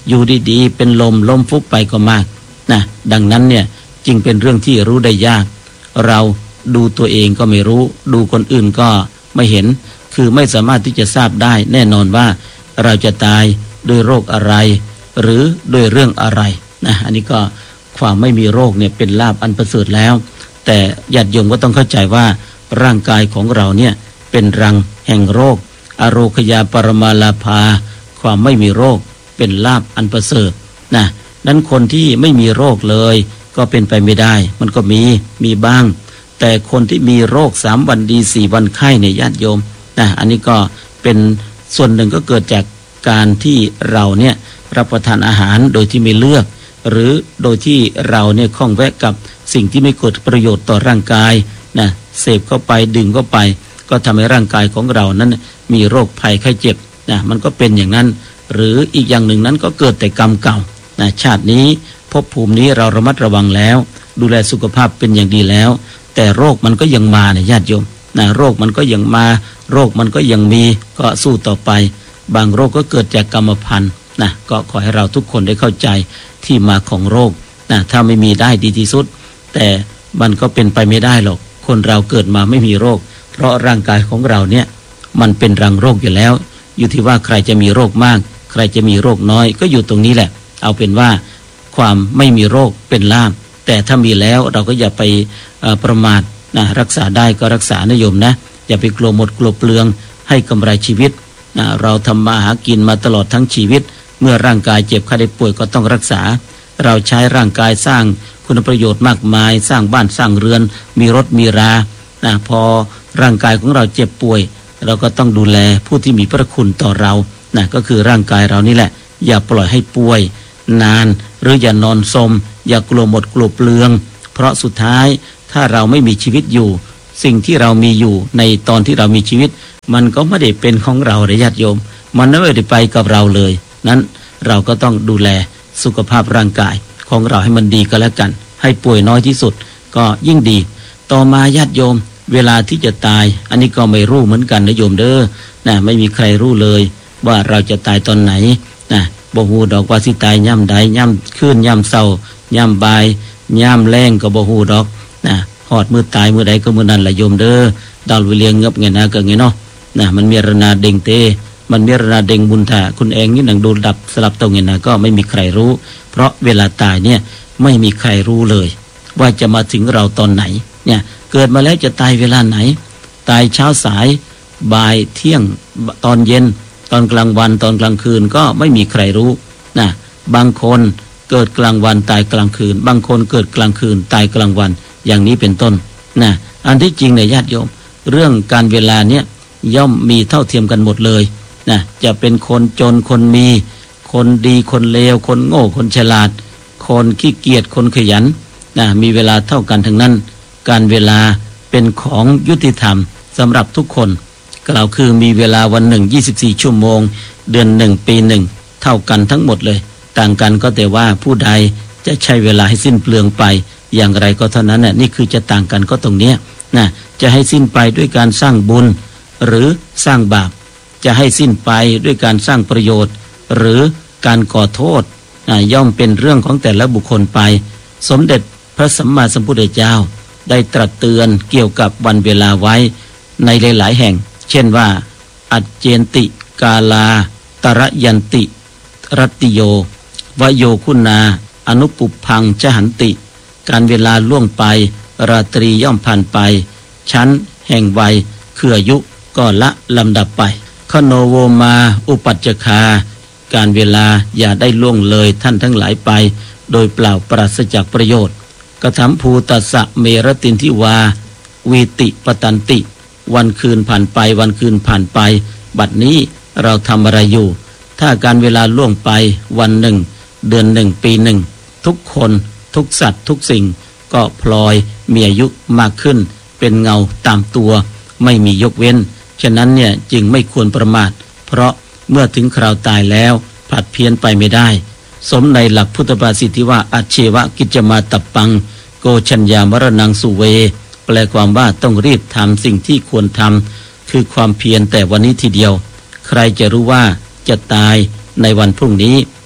อยู่ดีๆเป็นลมล้มฟุบไปก็มากนะดังนั้นเนี่ยจึงเป็นเรื่องที่รู้ได้ยากเราดูตัวเองก็ไม่รู้ดูคนอื่นก็ไม่เห็นคือไม่สามารถที่จะทราบได้แน่นอนว่าเราจะตายด้วยโรคอะไรหรือด้วยเรื่องอะไรนะอันนี้ก็ความไม่มีโรคเนี่ยเป็นลาภอันประเสริฐแล้วแต่ญาติโยมก็ต้องเข้าใจว่าร่างกายของเราเนี่ยเป็นรังแห่งโรคอโรคยาปรมาลาภาความไม่มีโรคเป็นลาภอันประเสริฐนะนั้นคนที่ไม่มีโรคเลยก็เป็นไปไม่ได้มันก็มีมีบ้างแต่คนที่มีโรคสามวันดีสี่วันไข้เนี่ยญาติโยมนะอันนี้ก็เป็นส่วนหนึ่งก็เกิดจากการที่เราเนี่ยรับประทานอาหารโดยที่ไม่เลือกหรือโดยที่เราเนี่ยคล้องแวะกับสิ่งที่ไม่เกิดประโยชน์ต่อร่างกายนะเสพเข้าไปดื่มเข้าไปก็ทำให้ร่างกายของเรานั้นมีโรคภัยไข้เจ็บนะมันก็เป็นอย่างนั้นหรืออีกอย่างหนึ่งนั้นก็เกิดแต่กรรมเก่านะชาตินี้ภพภูมินี้เราระมัดระวังแล้วดูแลสุขภาพเป็นอย่างดีแล้วแต่โรคมันก็ยังมานะญาติโยมนะโรคมันก็ยังมาโรคมันก็ยังมีก็สู้ต่อไปบางโรคก็เกิดจากกรรมพันธุ์นะก็ขอให้เราทุกคนได้เข้าใจที่มาของโรคนะถ้าไม่มีได้ดีที่สุดแต่มันก็เป็นไปไม่ได้หรอกคนเราเกิดมาไม่มีโรคเพราะร่างกายของเราเนี่ยมันเป็นรังโรคอยู่แล้วอยู่ที่ว่าใครจะมีโรคมากใครจะมีโรคน้อยก็อยู่ตรงนี้แหละเอาเป็นว่าความไม่มีโรคเป็นลาภแต่ถ้ามีแล้วเราก็อย่าไปประมาทนะรักษาได้ก็รักษานะโยมนะอย่าไปกลัวหมดกลัวเปลืองให้กำไรชีวิตนะเราทำมาหากินมาตลอดทั้งชีวิตเมื่อร่างกายเจ็บไข้ได้ป่วยก็ต้องรักษาเราใช้ร่างกายสร้างคุณประโยชน์มากมายสร้างบ้านสร้างเรือนมีรถมีรานะพอร่างกายของเราเจ็บป่วยเราก็ต้องดูแลผู้ที่มีพระคุณต่อเรานะก็คือร่างกายเรานี่แหละอย่าปล่อยให้ป่วยนานหรืออย่านอนสมอย่ากลัวหมดกลัวเปลืองเพราะสุดท้ายถ้าเราไม่มีชีวิตอยู่สิ่งที่เรามีอยู่ในตอนที่เรามีชีวิตมันก็ไม่ได้เป็นของเราญาติโยมมันไม่ได้ไปกับเราเลยนั้นเราก็ต้องดูแลสุขภาพร่างกายของเราให้มันดีก็แล้วกันให้ป่วยน้อยที่สุดก็ยิ่งดีต่อมาญาติโยมเวลาที่จะตายอันนี้ก็ไม่รู้เหมือนกันนะโยมเด้อนะไม่มีใครรู้เลยว่าเราจะตายตอนไหนนะบ่ฮู้ดอกว่าสิตายย่ำใดย่ำคืนย่ำเศร้าย่ำบ่ายย่ำแรงก็บ่ฮู้ดอกนะหอดมือตายมือใดก็มือนั้นละโยมเด้อดาววิเลียงเงบเงินนะก็ไงเนาะนะมันมีรนาเด้งเตมันมีรนาเด้งบุญถ่าคุณเองนี่หนังดูดับสลับตรงเงินนะก็ไม่มีใครรู้เพราะเวลาตายเนี่ยไม่มีใครรู้เลยว่าจะมาถึงเราตอนไหนเนี่ยเกิดมาแล้วจะตายเวลาไหนตายเช้าสายบ่ายเที่ยงตอนเย็นตอนกลางวันตอนกลางคืนก็ไม่มีใครรู้นะบางคนเกิดกลางวันตายกลางคืนบางคนเกิดกลางคืนตายกลางวันอย่างนี้เป็นต้นนะอันที่จริงเนี่ยญาติโยมเรื่องการเวลาเนี่ยย่อมมีเท่าเทียมกันหมดเลยนะจะเป็นคนจนคนมีคนดีคนเลวคนโง่คนฉลาดคนขี้เกียจคนขยันนะมีเวลาเท่ากันทั้งนั้นการเวลาเป็นของยุติธรรมสำหรับทุกคนกล่าวคือมีเวลาวันหนึ่งยี่สิบสี่ชั่วโมงเดือนหนึ่งปีหนึ่งเท่ากันทั้งหมดเลยต่างกันก็แต่ว่าผู้ใดจะใช้เวลาให้สิ้นเปลืองไปอย่างไรก็เท่านั้นน่ะนี่คือจะต่างกันก็ตรงเนี้ยนะจะให้สิ้นไปด้วยการสร้างบุญหรือสร้างบาปจะให้สิ้นไปด้วยการสร้างประโยชน์หรือการก่อโทษนะย่อมเป็นเรื่องของแต่ละบุคคลไปสมเด็จพระสัมมาสัมพุทธเจ้าได้ตรัสเตือนเกี่ยวกับวันเวลาไว้ในหลายๆแห่งเช่นว่าอัจเจนติกาลาตระยันติรัตติโยวโยคุณาอนุปุพังจหันติการเวลาล่วงไปราตรีย่อมผ่านไปชั้นแห่งวัยคืออายุก็ละลำดับไปคโนโวมาอุปัจจคาการเวลาอย่าได้ล่วงเลยท่านทั้งหลายไปโดยเปล่าปราศจากประโยชน์กถัมภูตัสสะเมรตินทิวาวีติปตันติวันคืนผ่านไปวันคืนผ่านไปบัดนี้เราทำอะไรอยู่ถ้าการเวลาล่วงไปวันหนึ่งเดือนหนึ่งปีหนึ่งทุกคนทุกสัตว์ทุกสิ่งก็พลอยมีอายุมากขึ้นเป็นเงาตามตัวไม่มียกเว้นฉะนั้นเนี่ยจึงไม่ควรประมาทเพราะเมื่อถึงคราวตายแล้วผลัดเพี้ยนไปไม่ได้สมในหลักพุทธภาษิตที่ว่าอาเชวะกิจมาตับปังโกชัญญามรณังสุเวแปลความว่าต้องรีบทำสิ่งที่ควรทำคือความเพียรแต่วันนี้ทีเดียวใครจะรู้ว่าจะตายในวันพรุ่งนี้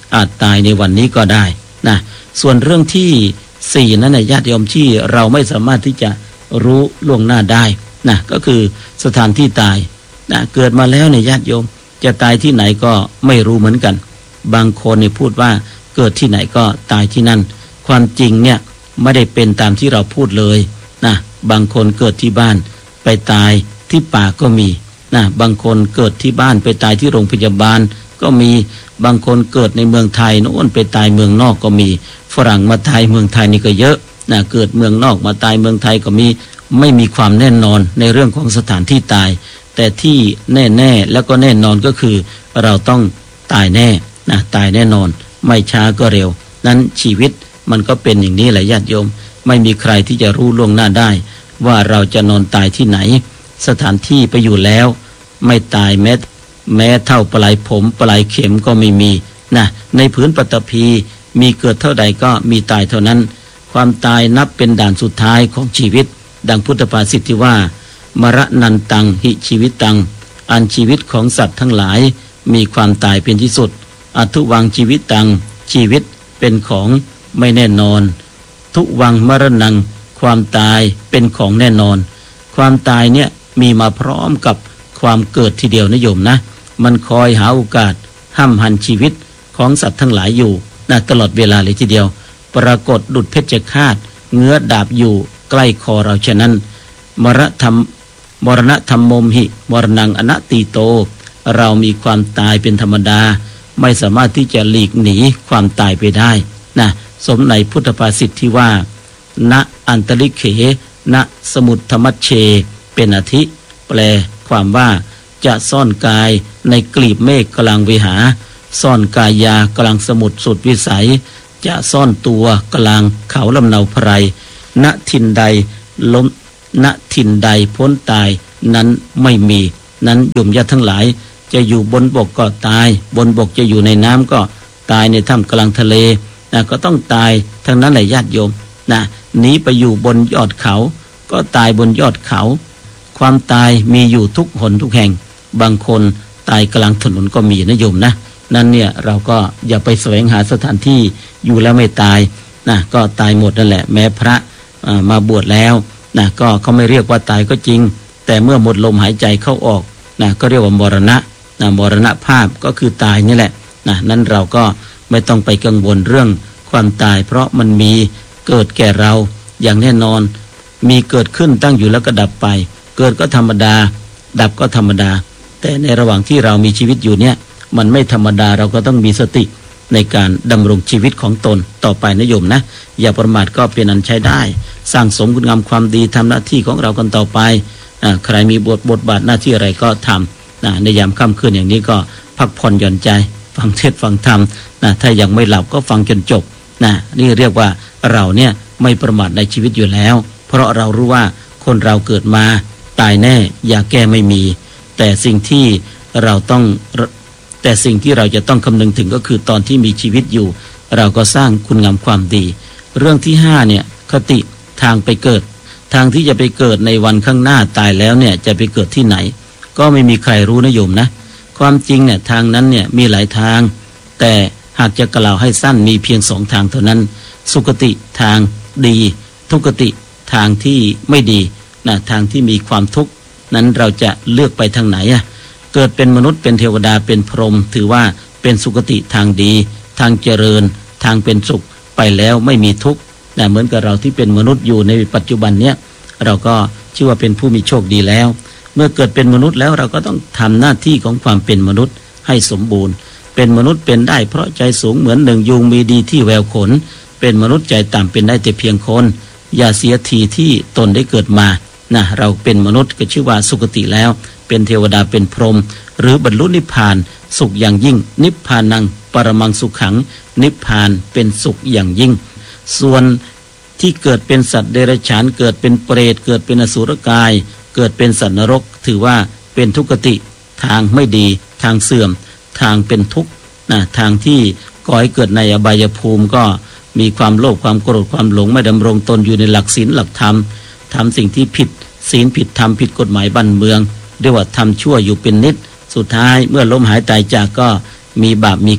อาจตายในวันนี้ก็ได้นะส่วนเรื่องที่สี่นั้นนะญาติโยมที่เราไม่สามารถที่จะรู้ล่วงหน้าได้นะก็คือสถานที่ตายนะเกิดมาแล้วเนี่ยญาติโยมจะตายที่ไหนก็ไม่รู้เหมือนกันบางคนเนี่ยพูดว่าเกิดที่ไหนก็ตายที่นั่นความจริงเนี่ยไม่ได้เป็นตามที่เราพูดเลยนะบางคนเกิดที่บ้านไปตายที่ป่าก็มีนะบางคนเกิดที่บ้านไปตายที่โรงพยาบาลก็มีบางคนเกิดในเมืองไทยโน่นไปตายเมืองนอกก็มีฝรั่งมาตายเมืองไทยนี่ก็เยอะนะเกิดเมืองนอกมาตายเมืองไทยก็มีไม่มีความแน่นอนในเรื่องของสถานที่ตายแต่ที่แน่ๆแล้วก็แน่นอนก็คือเราต้องตายแน่นะตายแน่นอนไม่ช้าก็เร็วนั้นชีวิตมันก็เป็นอย่างนี้แหละญาติโยมไม่มีใครที่จะรู้ล่วงหน้าได้ว่าเราจะนอนตายที่ไหนสถานที่ไปอยู่แล้วไม่ตายแม้แม้เท่าปลายผมปลายเข็มก็ไม่มีนะในพื้นปฐพีมีเกิดเท่าใดก็มีตายเท่านั้นความตายนับเป็นด่านสุดท้ายของชีวิตดังพุทธภาษิตที่ว่ามรณันตังหิชีวิตตังอันชีวิตของสัตว์ทั้งหลายมีความตายเป็นที่สุดอทุวังชีวิตตังชีวิตเป็นของไม่แน่นอนทุวังมรณังความตายเป็นของแน่นอนความตายเนี่ยมีมาพร้อมกับความเกิดทีเดียวนะโยมนะมันคอยหาโอกาสห้ำหันชีวิตของสัตว์ทั้งหลายอยู่นะตลอดเวลาเลยทีเดียวปรากฏดุจเพชฌฆาตเงื้อดาบอยู่ใกล้คอเราฉะนั้นมรธรรมมรณธรรมมมหิมรณังอนัตติโตเรามีความตายเป็นธรรมดาไม่สามารถที่จะหลีกหนีความตายไปได้นะสมในพุทธภาษิตที่ว่าณอันตริเขณสมุทธมัชเชเป็นอธิแปลความว่าจะซ่อนกายในกลีบเมฆกลางวิหารซ่อนกายากลางสมุทรสุดวิสัยจะซ่อนตัวกลางเขาลำเนาไพรณทินใดล้มณทินใดพ้นตายนั้นไม่มีนั้นโยมญาติทั้งหลายจะอยู่บนบกก็ตายบนบกจะอยู่ในน้ำก็ตายในถ้ำกลางทะเลนะก็ต้องตายทั้งนั้นแหละญาติโยมนะหนีไปอยู่บนยอดเขาก็ตายบนยอดเขาความตายมีอยู่ทุกหนทุกแห่งบางคนตายกลางถนนก็มีนะโยมนะนั่นเนี่ยเราก็อย่าไปแสวงหาสถานที่อยู่แล้วไม่ตายนะก็ตายหมดนั่นแหละแม้พระมาบวชแล้วนะก็เขาไม่เรียกว่าตายก็จริงแต่เมื่อหมดลมหายใจเข้าออกนะก็เรียกว่ามรณะนะมรณภาพก็คือตายนี่แหละนะนั้นเราก็ไม่ต้องไปกังวลเรื่องความตายเพราะมันมีเกิดแก่เราอย่างแน่นอนมีเกิดขึ้นตั้งอยู่แล้วก็ดับไปเกิดก็ธรรมดาดับก็ธรรมดาแต่ในระหว่างที่เรามีชีวิตอยู่เนี่ยมันไม่ธรรมดาเราก็ต้องมีสติในการดำรงชีวิตของตนต่อไปนะโยมนะอย่าประมาทก็เป็นอันใช้ได้สร้างสมคุณงามความดีทำหน้าที่ของเรากันต่อไปใครมีบทบทบาทหน้าที่อะไรก็ทำในยามค่ำคืนอย่างนี้ก็พักผ่อนหย่อนใจฟังเทศน์ฟังธรรมนะถ้ายังไม่หลับก็ฟังจนจบนะนี่เรียกว่าเราเนี่ยไม่ประมาทในชีวิตอยู่แล้วเพราะเรารู้ว่าคนเราเกิดมาตายแน่อย่าแก้ไม่มีแต่สิ่งที่เราต้องแต่สิ่งที่เราจะต้องคำนึงถึงก็คือตอนที่มีชีวิตอยู่เราก็สร้างคุณงามความดีเรื่องที่ห้าเนี่ยคติทางไปเกิดทางที่จะไปเกิดในวันข้างหน้าตายแล้วเนี่ยจะไปเกิดที่ไหนก็ไม่มีใครรู้นะโยมนะความจริงเนี่ยทางนั้นเนี่ยมีหลายทางแต่หากจะกล่าวให้สั้นมีเพียงสองทางเท่านั้นสุคติทางดีทุกติทางที่ไม่ดีนะทางที่มีความทุกข์นั้นเราจะเลือกไปทางไหนอะเกิดเป็นมนุษย์เป็นเทวดาเป็นพรหมถือว่าเป็นสุคติทางดีทางเจริญทางเป็นสุขไปแล้วไม่มีทุกข์นะเหมือนกับเราที่เป็นมนุษย์อยู่ในปัจจุบันเนี้ยเราก็ชื่อว่าเป็นผู้มีโชคดีแล้วเมื่อเกิดเป็นมนุษย์แล้วเราก็ต้องทำหน้าที่ของความเป็นมนุษย์ให้สมบูรณ์เป็นมนุษย์เป็นได้เพราะใจสูงเหมือนหนึ่งยุงมีดีที่แววขนเป็นมนุษย์ใจต่ำเป็นได้แต่เพียงคนอย่าเสียทีที่ตนได้เกิดมานะเราเป็นมนุษย์ก็ชื่อว่าสุคติแล้วเป็นเทวดาเป็นพรหมหรือบรรลุนิพพานสุขอย่างยิ่งนิพพานังปรมังสุขขังนิพพานเป็นสุขอย่างยิ่งส่วนที่เกิดเป็นสัตว์เดรัจฉานเกิดเป็นเปรตเกิดเป็นอสุรกายเกิดเป็นสัตว์นรกถือว่าเป็นทุกขติทางไม่ดีทางเสื่อมทางเป็นทุกข์นะทางที่ก่อให้เกิดในอบายภูมิก็มีความโลภความโกรธความหลงไม่ดำรงตนอยู่ในหลักศีลหลักธรรมทำสิ่งที่ผิดศีลผิดธรรมผิดกฎหมายบ้านเมืองเรียกว่าทำชั่วอยู่เป็นนิดสุดท้ายเมื่อล้มหายตายจากก็มีบาปมีกรรม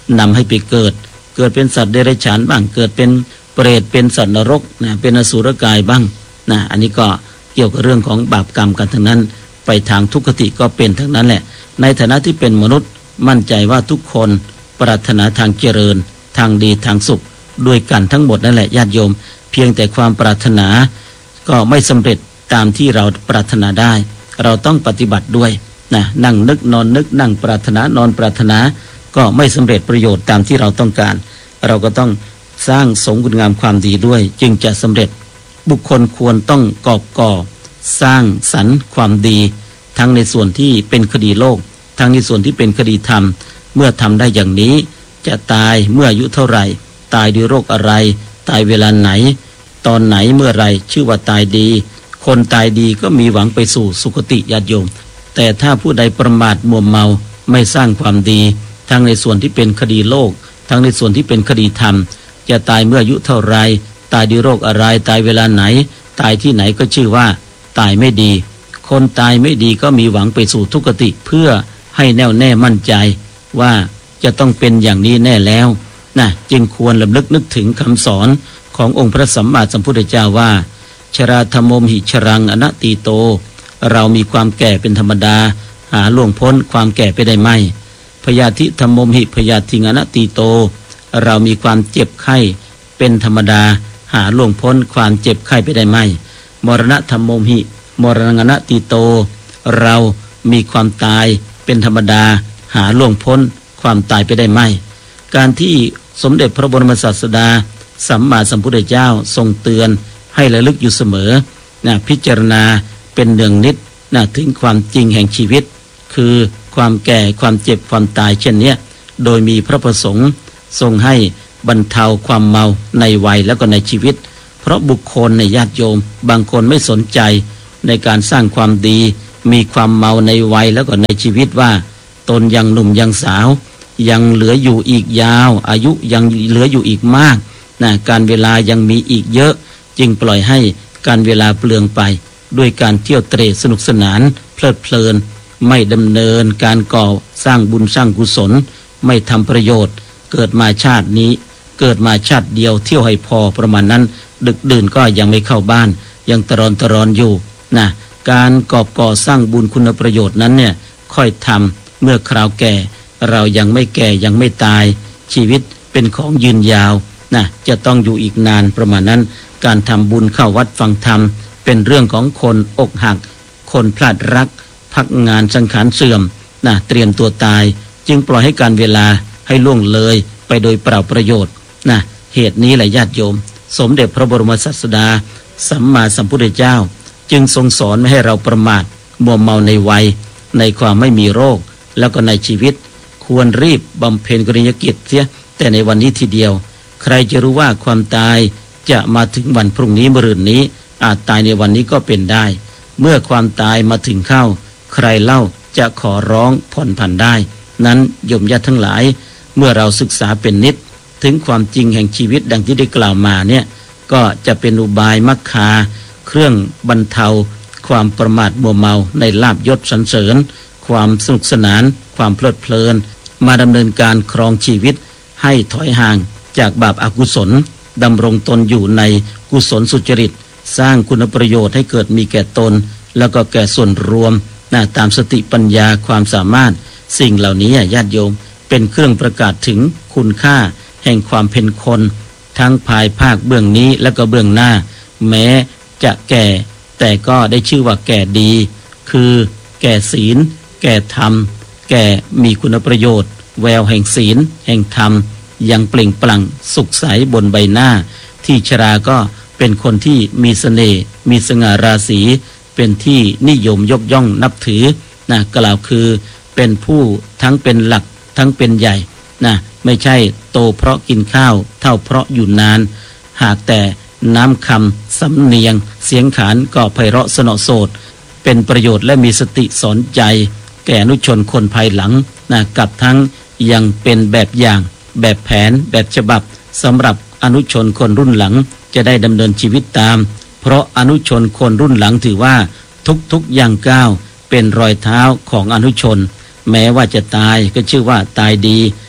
นำให้ไปเกิดเกิดเป็นสัตว์เดรัจฉานบ้างเกิดเป็นเปรตเป็นสัตว์นรกนะเป็นอสุรกายบ้างนะอันนี้ก็เกี่ยวกับเรื่องของบาปกรรมกันทั้งนั้นไปทางทุกขติก็เป็นทั้งนั้นแหละในฐานะที่เป็นมนุษย์มั่นใจว่าทุกคนปรารถนาทางเจริญทางดีทางสุขด้วยกันทั้งหมดนั่นแหละญาติโยมเพียงแต่ความปรารถนาก็ไม่สำเร็จตามที่เราปรารถนาได้เราต้องปฏิบัติด้วยนะนั่งนึกนอนนึกนั่งปรารถนานอนปรารถนาก็ไม่สำเร็จประโยชน์ตามที่เราต้องการเราก็ต้องสร้างสมคุณงามความดีด้วยจึงจะสำเร็จบุคคลควรต้องกอบก่อสร้างสรรค์ความดีทั้งในส่วนที่เป็นคดีโลกทั้งในส่วนที่เป็นคดีธรรมเมื่อทำได้อย่างนี้จะตายเมื่ออายุเท่าไหร่ตายด้วยโรคอะไรตายเวลาไหนตอนไหนเมื่อไรชื่อว่าตายดีคนตายดีก็มีหวังไปสู่สุคติญาติโยมแต่ถ้าผู้ใดประมาทมัวเมาไม่สร้างความดีทั้งในส่วนที่เป็นคดีโลกทั้งในส่วนที่เป็นคดีธรรมจะตายเมื่ออายุเท่าไรตายด้วยโรคอะไรตายเวลาไหนตายที่ไหนก็ชื่อว่าตายไม่ดีคนตายไม่ดีก็มีหวังไปสู่ทุกขติเพื่อให้แน่วแน่มั่นใจว่าจะต้องเป็นอย่างนี้แน่แล้วนะจึงควรระลึกนึกถึงคำสอนขององค์พระสัมมาสัมพุทธเจ้าว่าชราธรรมมหิชรังอนัตติโตเรามีความแก่เป็นธรรมดาหาล่วงพ้นความแก่ไปได้ไหมพยาธิธรรมมหิพยาธิงอนัตติโตเรามีความเจ็บไข้เป็นธรรมดาหาล่วงพ้นความเจ็บไข้ไปได้ไหมมรณะธรรมมหิมรณะอนัตติโตเรามีความตายเป็นธรรมดาหาล่วงพ้นความตายไปได้ไหมการที่สมเด็จพระบรมศาสดาสัมมาสัมพุทธเจ้าทรงเตือนให้ระลึกอยู่เสมอนะพิจารณาเป็นเนืองนิดนะถึงความจริงแห่งชีวิตคือความแก่ความเจ็บความตายเช่นนี้โดยมีพระประสงค์ทรงให้บรรเทาความเมาในวัยแล้วก็ในชีวิตเพราะบุคคลในญาติโยมบางคนไม่สนใจในการสร้างความดีมีความเมาในวัยแล้วก็ในชีวิตว่าตนยังหนุ่มยังสาวยังเหลืออยู่อีกยาวอายุยังเหลืออยู่อีกมากนะการเวลายังมีอีกเยอะจึงปล่อยให้การเวลาเปลืองไปด้วยการเที่ยวเตร่สนุกสนานเพลิดเพลินไม่ดำเนินการก่อสร้างบุญสร้างกุศลไม่ทำประโยชน์เกิดมาชาตินี้เกิดมาชาติเดียวเที่ยวให้พอประมาณนั้นดึกดื่นก็ยังไม่เข้าบ้านยังตรอนตรอนอยู่นะการกอบก่อสร้างบุญคุณประโยชน์นั้นเนี่ยค่อยทำเมื่อคราวแก่เรายังไม่แก่ยังไม่ตายชีวิตเป็นของยืนยาวนะจะต้องอยู่อีกนานประมาณนั้นการทำบุญเข้าวัดฟังธรรมเป็นเรื่องของคนอกหักคนพลาดรักพักงานสังขารเสื่อมนะเตรียมตัวตายจึงปล่อยให้การเวลาให้ล่วงเลยไปโดยเปล่าประโยชน์นะเหตุนี้แหละญาติโยมสมเด็จพระบรมศาสดาสัมมาสัมพุทธเจ้าจึงทรงสอนไม่ให้เราประมาทมัวเมาในวัยในความไม่มีโรคแล้วก็ในชีวิตควรรีบบำเพ็ญกริยกิจเสียแต่ในวันนี้ทีเดียวใครจะรู้ว่าความตายจะมาถึงวันพรุ่งนี้มะรืนนี้อาจตายในวันนี้ก็เป็นได้เมื่อความตายมาถึงเข้าใครเล่าจะขอร้องผ่อนผันได้นั้นโยมญาติทั้งหลายเมื่อเราศึกษาเป็นนิดถึงความจริงแห่งชีวิตดังที่ได้กล่าวมาเนี่ยก็จะเป็นอุบายมักคาเครื่องบรรเทาความประมาทมัวเมาในลาภยศสรรเสริญความสนุกสนานความเพลิดเพลินมาดำเนินการครองชีวิตให้ถอยห่างจากบาปอกุศลดำรงตนอยู่ในกุศลสุจริตสร้างคุณประโยชน์ให้เกิดมีแก่ตนแล้วก็แก่ส่วนรวมนะตามสติปัญญาความสามารถสิ่งเหล่านี้ญาติโยมเป็นเครื่องประกาศถึงคุณค่าแห่งความเป็นคนทั้งภายภาคเบื้องนี้และก็เบื้องหน้าแม้จะแก่แต่ก็ได้ชื่อว่าแก่ดีคือแก่ศีลแก่ธรรมแก่มีคุณประโยชน์แววแห่งศีลแห่งธรรมยังเปล่งปลั่งสุขใสบนใบหน้าที่ชราก็เป็นคนที่มีเสน่ห์มีสง่าราศีเป็นที่นิยมยกย่องนับถือนะกล่าวคือเป็นผู้ทั้งเป็นหลักทั้งเป็นใหญ่นะไม่ใช่โตเพราะกินข้าวเท่าเพราะอยู่นานหากแต่น้ำคำสำเนียงเสียงขานก็ไพเราะสนอโสดเป็นประโยชน์และมีสติสอนใจแก่อนุชนคนภายหลังนะกับทั้งยังเป็นแบบอย่างแบบแผนแบบฉบับสำหรับอนุชนคนรุ่นหลังจะได้ดำเนินชีวิตตามเพราะอนุชนคนรุ่นหลังถือว่าทุกๆอย่างก้าวเป็นรอยเท้าของอนุชนแม้ว่าจะตายก็ชื่อว่าตายดี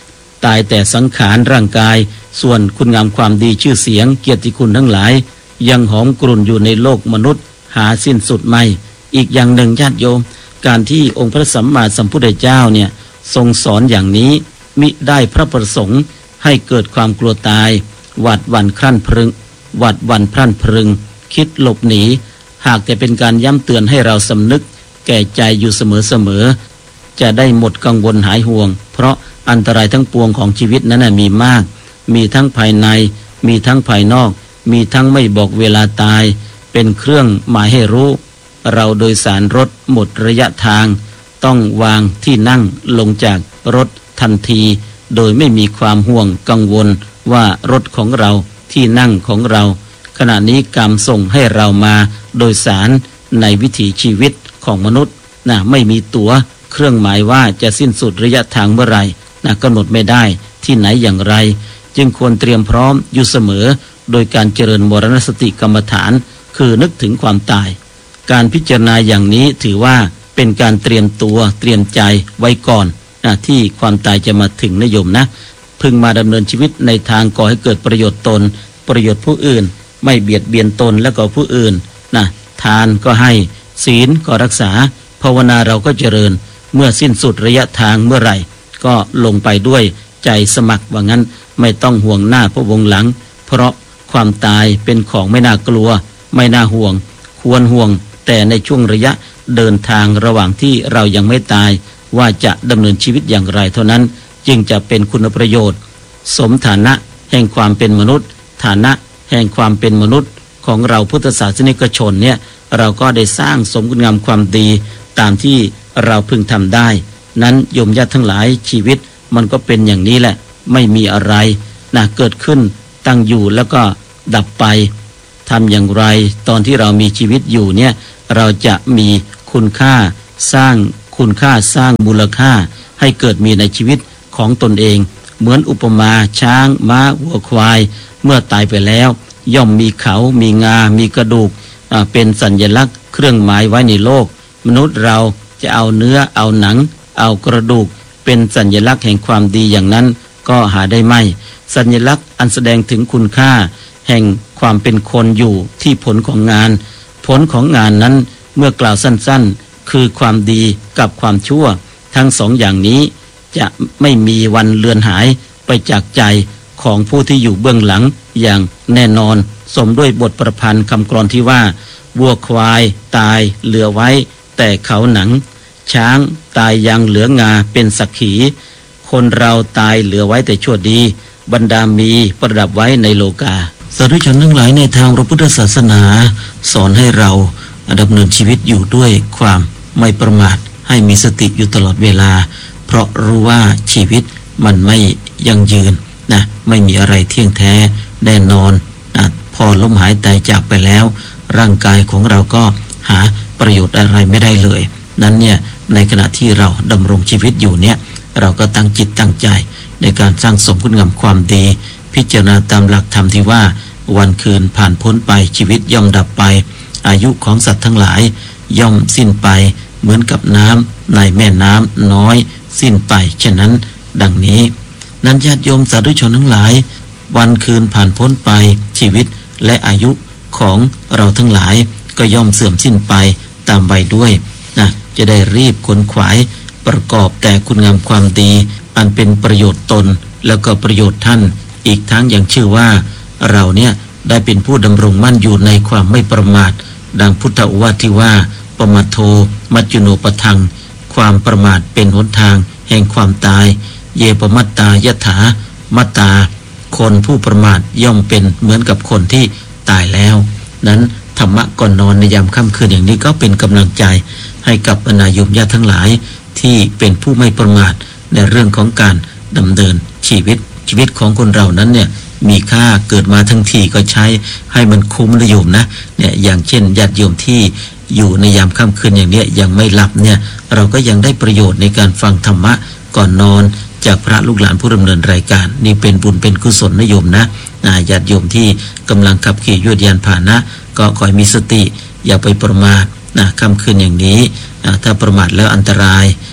ตายแต่สังขารร่างกายส่วนคุณงามความดีชื่อเสียงเกียรติคุณทั้งหลายยังหอมกรุ่นอยู่ในโลกมนุษย์หาสิ้นสุดไม่อีกอย่างหนึ่งญาติโยมการที่องค์พระสัมมาสัมพุทธเจ้าเนี่ยทรงสอนอย่างนี้มิได้พระประสงค์ให้เกิดความกลัวตายหวาดหวั่นครั่นพรึงหวาดหวั่นพรั่นพรึงคิดหลบหนีหากแต่เป็นการย้ำเตือนให้เราสำนึกแก่ใจอยู่เสมอๆจะได้หมดกังวลหายห่วงเพราะอันตรายทั้งปวงของชีวิตนั้นมีมากมีทั้งภายในมีทั้งภายนอกมีทั้งไม่บอกเวลาตายเป็นเครื่องหมายให้รู้เราโดยสารรถหมดระยะทางต้องวางที่นั่งลงจากรถทันทีโดยไม่มีความห่วงกังวลว่ารถของเราที่นั่งของเราขณะนี้กรรมส่งให้เรามาโดยสารในวิถีชีวิตของมนุษย์นะไม่มีตั๋วเครื่องหมายว่าจะสิ้นสุดระยะทางเมื่อไหร่นะกำหนดไม่ได้ที่ไหนอย่างไรจึงควรเตรียมพร้อมอยู่เสมอโดยการเจริญมรณสติกรรมฐานคือนึกถึงความตายการพิจารณาอย่างนี้ถือว่าเป็นการเตรียมตัวเตรียมใจไว้ก่อนนะที่ความตายจะมาถึงนะโยมนะพึงมาดำเนินชีวิตในทางก่อให้เกิดประโยชน์ตนประโยชน์ผู้อื่นไม่เบียดเบียนตนและก็ผู้อื่นนะทานก็ให้ศีลก็รักษาภาวนาเราก็เจริญเมื่อสิ้นสุดระยะทางเมื่อไหร่ก็ลงไปด้วยใจสมัครว่างั้นไม่ต้องห่วงหน้าพระวงหลังเพราะความตายเป็นของไม่น่ากลัวไม่น่าห่วงควรห่วงแต่ในช่วงระยะเดินทางระหว่างที่เรายังไม่ตายว่าจะดำเนินชีวิตอย่างไรเท่านั้นจึงจะเป็นคุณประโยชน์สมฐานะแห่งความเป็นมนุษย์ฐานะแห่งความเป็นมนุษย์ของเราพุทธศาสนิกชนเนี่ยเราก็ได้สร้างสมคุณงามความดีตามที่เราพึงทำได้นั้นโยมญาติทั้งหลายชีวิตมันก็เป็นอย่างนี้แหละไม่มีอะไรนะเกิดขึ้นตั้งอยู่แล้วก็ดับไปทำอย่างไรตอนที่เรามีชีวิตอยู่เนี่ยเราจะมีคุณค่าสร้างคุณค่าสร้างมูลค่าให้เกิดมีในชีวิตของตนเองเหมือนอุปมาช้างม้าวัวควายเมื่อตายไปแล้วย่อมมีเขามีงามีกระดูกเป็นสัญลักษณ์เครื่องหมายไว้ในโลกมนุษย์เราจะเอาเนื้อเอาหนังเอากระดูกเป็นสัญลักษณ์แห่งความดีอย่างนั้นก็หาได้ไม่สัญลักษณ์อันแสดงถึงคุณค่าแห่งความเป็นคนอยู่ที่ผลของงานผลของงานนั้นเมื่อกล่าวสั้นๆคือความดีกับความชั่วทั้งสองอย่างนี้จะไม่มีวันเลือนหายไปจากใจของผู้ที่อยู่เบื้องหลังอย่างแน่นอนสมด้วยบทประพันธ์คำกลอนที่ว่าวัวควายตายเหลือไว้แต่เขาหนังช้างตายยังเหลืองาเป็นสักขีคนเราตายเหลือไว้แต่ชั่วดีบรรดามีประดับไว้ในโลกาสาธุชนทั้งหลายในทางพระพุทธศาสนาสอนให้เราดำเนินชีวิตอยู่ด้วยความไม่ประมาทให้มีสติอยู่ตลอดเวลาเพราะรู้ว่าชีวิตมันไม่ยั่งยืนนะไม่มีอะไรเที่ยงแท้แน่นอนนะพอล้มหายตายจากไปแล้วร่างกายของเราก็หาประโยชน์อะไรไม่ได้เลยนั้นเนี่ยในขณะที่เราดำรงชีวิตอยู่เนี่ยเราก็ตั้งจิตตั้งใจในการสร้างสมคุณงามความดีพิจารณาตามหลักธรรมที่ว่าวันคืนผ่านพ้นไปชีวิตย่อมดับไปอายุของสัตว์ทั้งหลายย่อมสิ้นไปเหมือนกับน้ำในแม่น้ำน้อยสิ้นไปฉะนั้นดังนี้นั้นญาติโยมสาธุชนทั้งหลายวันคืนผ่านพ้นไปชีวิตและอายุของเราทั้งหลายก็ย่อมเสื่อมสิ้นไปตามไปด้วยนะจะได้รีบขวนขวายประกอบแต่คุณงามความดีอันเป็นประโยชน์ตนแล้วก็ประโยชน์ท่านอีกทั้งยังชื่อว่าเราเนี่ยได้เป็นผู้ดำรงมั่นอยู่ในความไม่ประมาทดังพุทธโอวาทที่ว่าปมาโทมัจจุโนปทังความประมาทเป็นหนทางแห่งความตายเยปมัตตายถามัตตาคนผู้ประมาทย่อมเป็นเหมือนกับคนที่ตายแล้วนั้นธรรมะก่อนนอนในยามค่ำคืนอย่างนี้ก็เป็นกำลังใจให้กับบรรดาโยมญาติทั้งหลายที่เป็นผู้ไม่ประมาทในเรื่องของการดำเนินชีวิตชีวิตของคนเรานั้นเนี่ยมีค่าเกิดมาทั้งทีก็ใช้ให้มันคุ้มนะโยมนะเนี่ยอย่างเช่นญาติโยมที่อยู่ในยามค่ำคืนอย่างเนี้ยยังไม่หลับเนี่ยเราก็ยังได้ประโยชน์ในการฟังธรรมะก่อนนอนจากพระลูกหลานผู้ดำเนินรายการนี่เป็นบุญเป็นกุศลนะโยมนะญาติโยมที่กำลังขับขี่ยวดยานพาหนะก็ขอให้มีสติอย่าไปประมาทนะค่ำคืนอย่างนี้ถ้าประมาทแล้วอันตราย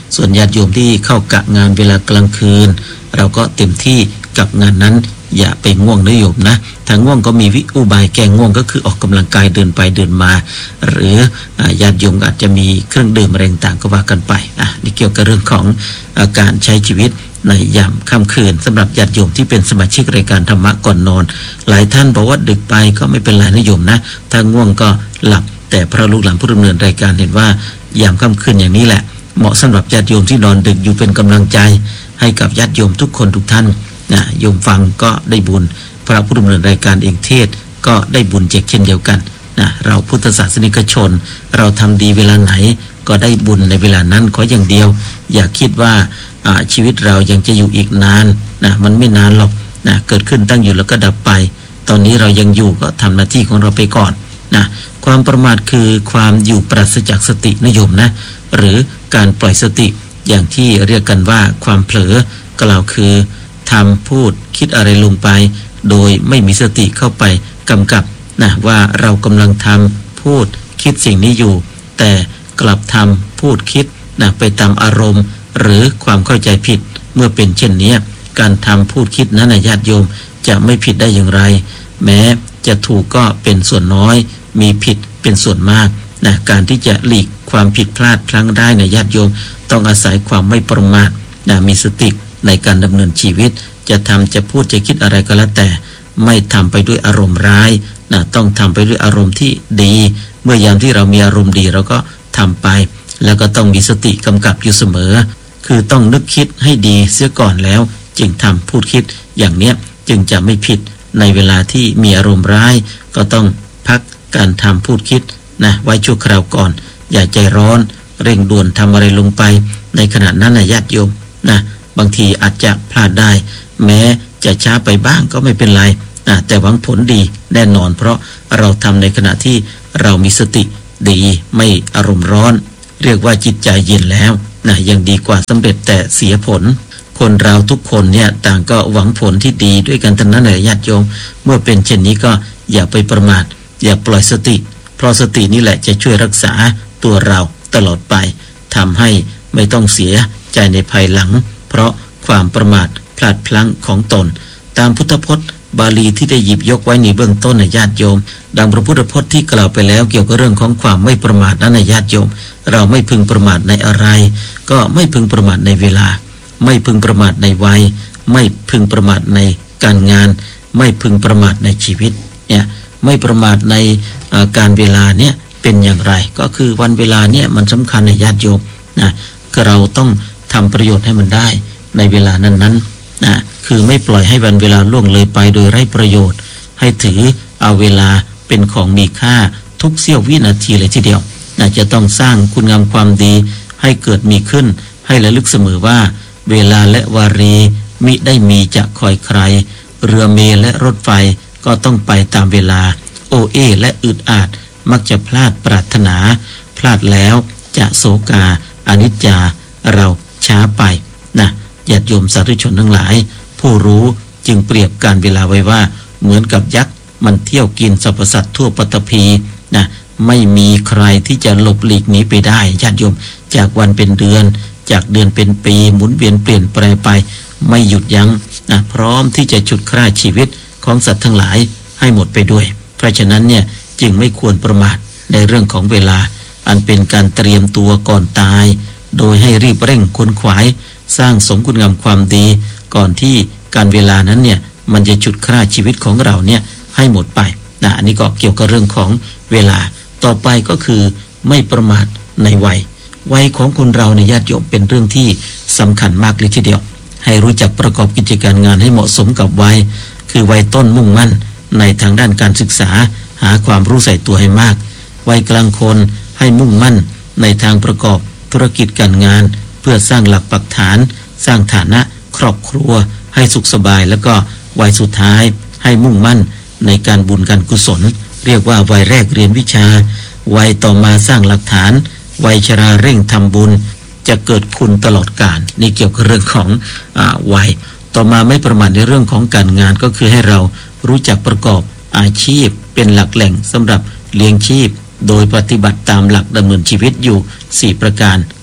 ส่วนญาติโยมที่เข้ากะงานเวลากลางคืนเราก็เต็มที่กับงานนั้นอย่าไปง่วงนะโยมนะถ้าง่วงก็มีวิอุบายแก้ง่วงก็คือออกกำลังกายเดินไปเดินมาหรือญาติโยมอาจจะมีเครื่องดื่มอะไรต่างก็ว่ากันไปอ่ะนี่เกี่ยวกับเรื่องของการใช้ชีวิตในยามค่ำคืนสำหรับญาติโยมที่เป็นสมาชิกรายการธรรมะก่อนนอนหลายท่านบอกว่าดึกไปก็ไม่เป็นไรนะโยมนะถ้าง่วงก็หลับแต่พระลูกหลานผู้ดำเนินรายการเห็นว่ายามค่ำคืนอย่างนี้แหละเหมาะสำหรับญาติโยมที่นอนดึกอยู่เป็นกำลังใจให้กับญาติโยมทุกคนทุกท่านนะโยมฟังก็ได้บุญพระผู้ดำเนินรายการเองเทศก็ได้บุญเจกเช่นเดียวกันนะเราพุทธศาสนิกชนเราทำดีเวลาไหนก็ได้บุญในเวลานั้นขออย่างเดียวอย่าคิดว่าชีวิตเรายังจะอยู่อีกนานนะมันไม่นานหรอกนะเกิดขึ้นตั้งอยู่แล้วก็ดับไปตอนนี้เรายังอยู่ก็ทำหน้าที่ของเราไปก่อนนะความประมาทคือความอยู่ปราศจากสตินะโยมนะหรือการปล่อยสติอย่างที่เรียกกันว่าความเผลอกล่าวคือทำพูดคิดอะไรลงไปโดยไม่มีสติเข้าไปกำกับนะว่าเรากำลังทำพูดคิดสิ่งนี้อยู่แต่กลับทำพูดคิดนะไปตามอารมณ์หรือความเข้าใจผิดเมื่อเป็นเช่นนี้การทำพูดคิดนั้นนะญาติโยมจะไม่ผิดได้อย่างไรแม้จะถูกก็เป็นส่วนน้อยมีผิดเป็นส่วนมากนะการที่จะหลีกความผิดพลาดพลั้งได้นะญาติโยมต้องอาศัยความไม่ประมาทนะมีสติในการดำเนินชีวิตจะทำจะพูดจะคิดอะไรก็แล้วแต่ไม่ทำไปด้วยอารมณ์ร้ายนะต้องทำไปด้วยอารมณ์ที่ดีเมื่อยามที่เรามีอารมณ์ดีเราก็ทำไปแล้วก็ต้องมีสติกำกับอยู่เสมอคือต้องนึกคิดให้ดีเสียก่อนแล้วจึงทำพูดคิดอย่างเนี้ยจึงจะไม่ผิดในเวลาที่มีอารมณ์ร้ายก็ต้องพักการทำพูดคิดนะไว้ชั่วคราวก่อนอย่าใจร้อนเร่งด่วนทำอะไรลงไปในขณะนั้นนะญาติโยมนะบางทีอาจจะพลาดได้แม้จะช้าไปบ้างก็ไม่เป็นไรนะแต่หวังผลดีแน่นอนเพราะเราทำในขณะที่เรามีสติดีไม่อารมณ์ร้อนเรียกว่าจิตใจเย็นแล้วนะยังดีกว่าสำเร็จแต่เสียผลคนเราทุกคนเนี่ยต่างก็หวังผลที่ดีด้วยกันทั้งนั้นเลยญาติโยมเมื่อเป็นเช่นนี้ก็อย่าไปประมาทอย่าปล่อยสติเพราะสตินี่แหละจะช่วยรักษาตัวเราตลอดไปทำให้ไม่ต้องเสียใจในภายหลังเพราะความประมาทพลาดพลั้งของตนตามพุทธพจน์บาลีที่ได้หยิบยกไว้ในเบื้องต้นนะญาติโยมดังพระพุทธพจน์ที่กล่าวไปแล้วเกี่ยวกับเรื่องของความไม่ประมาทนั้นนะญาติโยมเราไม่พึงประมาทในอะไรก็ไม่พึงประมาทในเวลาไม่พึงประมาทในวัยไม่พึงประมาทในการงานไม่พึงประมาทในชีวิตเนี่ยไม่ประมาทในการเวลาเนี่ยเป็นอย่างไรก็คือวันเวลาเนี่ยมันสำคัญในญาติโยมนะก็เราต้องทำประโยชน์ให้มันได้ในเวลานั้นๆนะคือไม่ปล่อยให้วันเวลาล่วงเลยไปโดยไร้ประโยชน์ให้ถือเอาเวลาเป็นของมีค่าทุกเสี้ยววินาทีเลยทีเดียวนะจะต้องสร้างคุณงามความดีให้เกิดมีขึ้นให้ระลึกเสมอว่าเวลาและวารีมิได้มีจะคอยใครเรือเมล์และรถไฟก็ต้องไปตามเวลาโอเอและอึดอาดมักจะพลาดปรารถนาพลาดแล้วจะโศกาอนิจจาเราช้าไปนะญาติโยมสาธุชนทั้งหลายผู้รู้จึงเปรียบการเวลาไว้ว่าเหมือนกับยักษ์มันเที่ยวกินสรรพสัตว์ทั่วปฐพีนะไม่มีใครที่จะหลบหลีกหนีไปได้ญาติโยมจากวันเป็นเดือนจากเดือนเป็นปีหมุนเวียนเปลี่ยนแปลงไปไม่หยุดยั้งนะพร้อมที่จะฉุดฆ่าชีวิตของสัตว์ทั้งหลายให้หมดไปด้วยเพราะฉะนั้นเนี่ยจึงไม่ควรประมาทในเรื่องของเวลาอันเป็นการเตรียมตัวก่อนตายโดยให้รีบเร่งค้นขวายสร้างสมคุณงามความดีก่อนที่การเวลานั้นเนี่ยมันจะฉุดฆ่าชีวิตของเราเนี่ยให้หมดไปนะอันนี้ก็เกี่ยวกับเรื่องของเวลาต่อไปก็คือไม่ประมาทในวัยวัยของคนเราในญาติโยมเป็นเรื่องที่สำคัญมากเลยทีเดียวให้รู้จักประกอบกิจการงานให้เหมาะสมกับวัยคือวัยต้นมุ่งมั่นในทางด้านการศึกษาหาความรู้ใส่ตัวให้มากวัยกลางคนให้มุ่งมั่นในทางประกอบธุรกิจการงานเพื่อสร้างหลักปักฐานสร้างฐานะครอบครัวให้สุขสบายแล้วก็วัยสุดท้ายให้มุ่งมั่นในการบุญการกุศลเรียกว่าวัยแรกเรียนวิชาวัยต่อมาสร้างหลักฐานวัยชราเร่งทำบุญจะเกิดคุณตลอดกาลนี่เกี่ยวกับเรื่องของอ่าวัยต่อมาไม่ประมาทในเรื่องของการงานก็คือให้เรารู้จักประกอบอาชีพเป็นหลักแหล่งสำหรับเลี้ยงชีพโดยปฏิบัติตามหลักดำเนินชีวิตอยู่สี่ประการ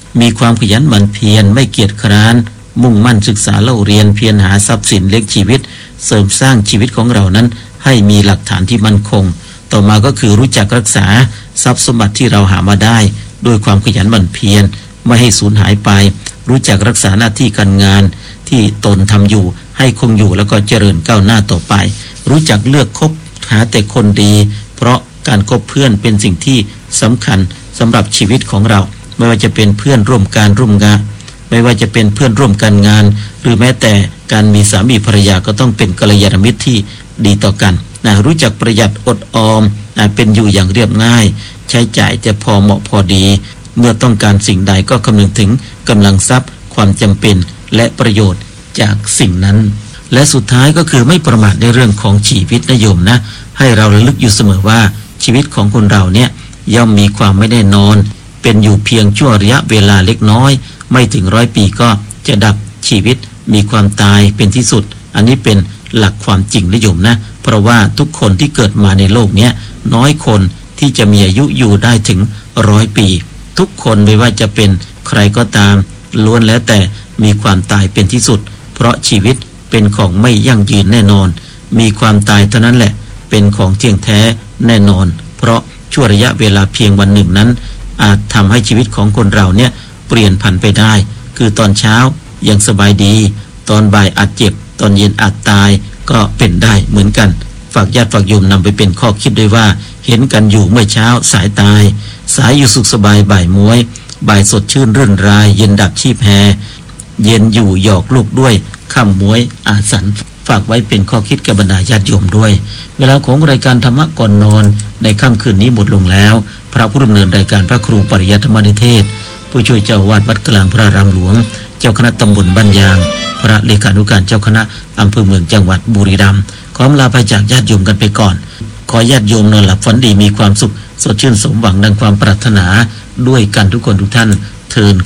มีความขยันหมั่นเพียรไม่เกียจคร้านมุ่งมั่นศึกษาเล่าเรียนเพียรหาทรัพย์สินเลี้ยงชีวิตเสริมสร้างชีวิตของเรานั้นให้มีหลักฐานที่มั่นคงต่อมาก็คือรู้จักรักษาทรัพย์สมบัติที่เราหามาได้ด้วยความขยันหมั่นเพียรไม่ให้สูญหายไปรู้จักรักษาหน้าที่การงานที่ตนทำอยู่ให้คงอยู่แล้วก็เจริญก้าวหน้าต่อไปรู้จักเลือกคบหาแต่คนดีเพราะการคบเพื่อนเป็นสิ่งที่สำคัญสำหรับชีวิตของเราไม่ว่าจะเป็นเพื่อนร่วมการร่วมงานไม่ว่าจะเป็นเพื่อนร่วมการงานหรือแม้แต่การมีสามีภรรยาก็ต้องเป็นกัลยาณมิตรที่ดีต่อกันนะรู้จักประหยัดอดออมนะเป็นอยู่อย่างเรียบง่ายใช้จ่ายแต่พอเหมาะพอดีเมื่อต้องการสิ่งใดก็คำนึงถึงกำลังทรัพย์ความจำเป็นและประโยชน์จากสิ่งนั้นและสุดท้ายก็คือไม่ประมาทในเรื่องของชีวิตนะโยมนะให้เราระลึกอยู่เสมอว่าชีวิตของคนเราเนี่ยย่อมมีความไม่แน่นอนเป็นอยู่เพียงชั่วระยะเวลาเล็กน้อยไม่ถึงร้อยปีก็จะดับชีวิตมีความตายเป็นที่สุดอันนี้เป็นหลักความจริงนะโยมนะเพราะว่าทุกคนที่เกิดมาในโลกนี้น้อยคนที่จะมีอายุอยู่ได้ถึงร้อยปีทุกคนไม่ว่าจะเป็นใครก็ตามล้วนแล้วแต่มีความตายเป็นที่สุดเพราะชีวิตเป็นของไม่ยั่งยืนแน่นอนมีความตายเท่านั้นแหละเป็นของเที่ยงแท้แน่นอนเพราะชั่วระยะเวลาเพียงวันหนึ่งนั้นอาจทำให้ชีวิตของคนเราเนี่ยเปลี่ยนผันไปได้คือตอนเช้ายังสบายดีตอนบ่ายอาจเจ็บตอนเย็นอาจตายก็เป็นได้เหมือนกันฝากญาติฝากโยมนำไปเป็นข้อคิดด้วยว่าเห็นกันอยู่เมื่อเช้าสายตายสายอยู่สุขสบายบ่ายม้วยบ่ายสดชื่นรื่นรายเย็นดับชีพแฮเย็นอยู่หยอกลูกด้วยค่ำม้วยอาสันฝากไว้เป็นข้อคิดกับบรรดาญาติโยมด้วยเวลาของรายการธรรมะก่อนนอนในค่ำคืนนี้หมดลงแล้วพระผู้ดำเนินรายการพระครูปริยัติธรรมนิเทศผู้ช่วยเจ้าวาดวัดกลางพระอารามหลวงเจ้าคณะตำบลบ้านยางพระเลขานุการเจ้าคณะอำเภอเมืองจังหวัดบุรีรัมย์ขอลาไปจากญาติโยมกันไปก่อนขอญาติโยมนอนหลับฝันดีมีความสุขสดชื่นสมหวังดังความปรารถนาด้วยกันทุกคนทุกท่านเทิน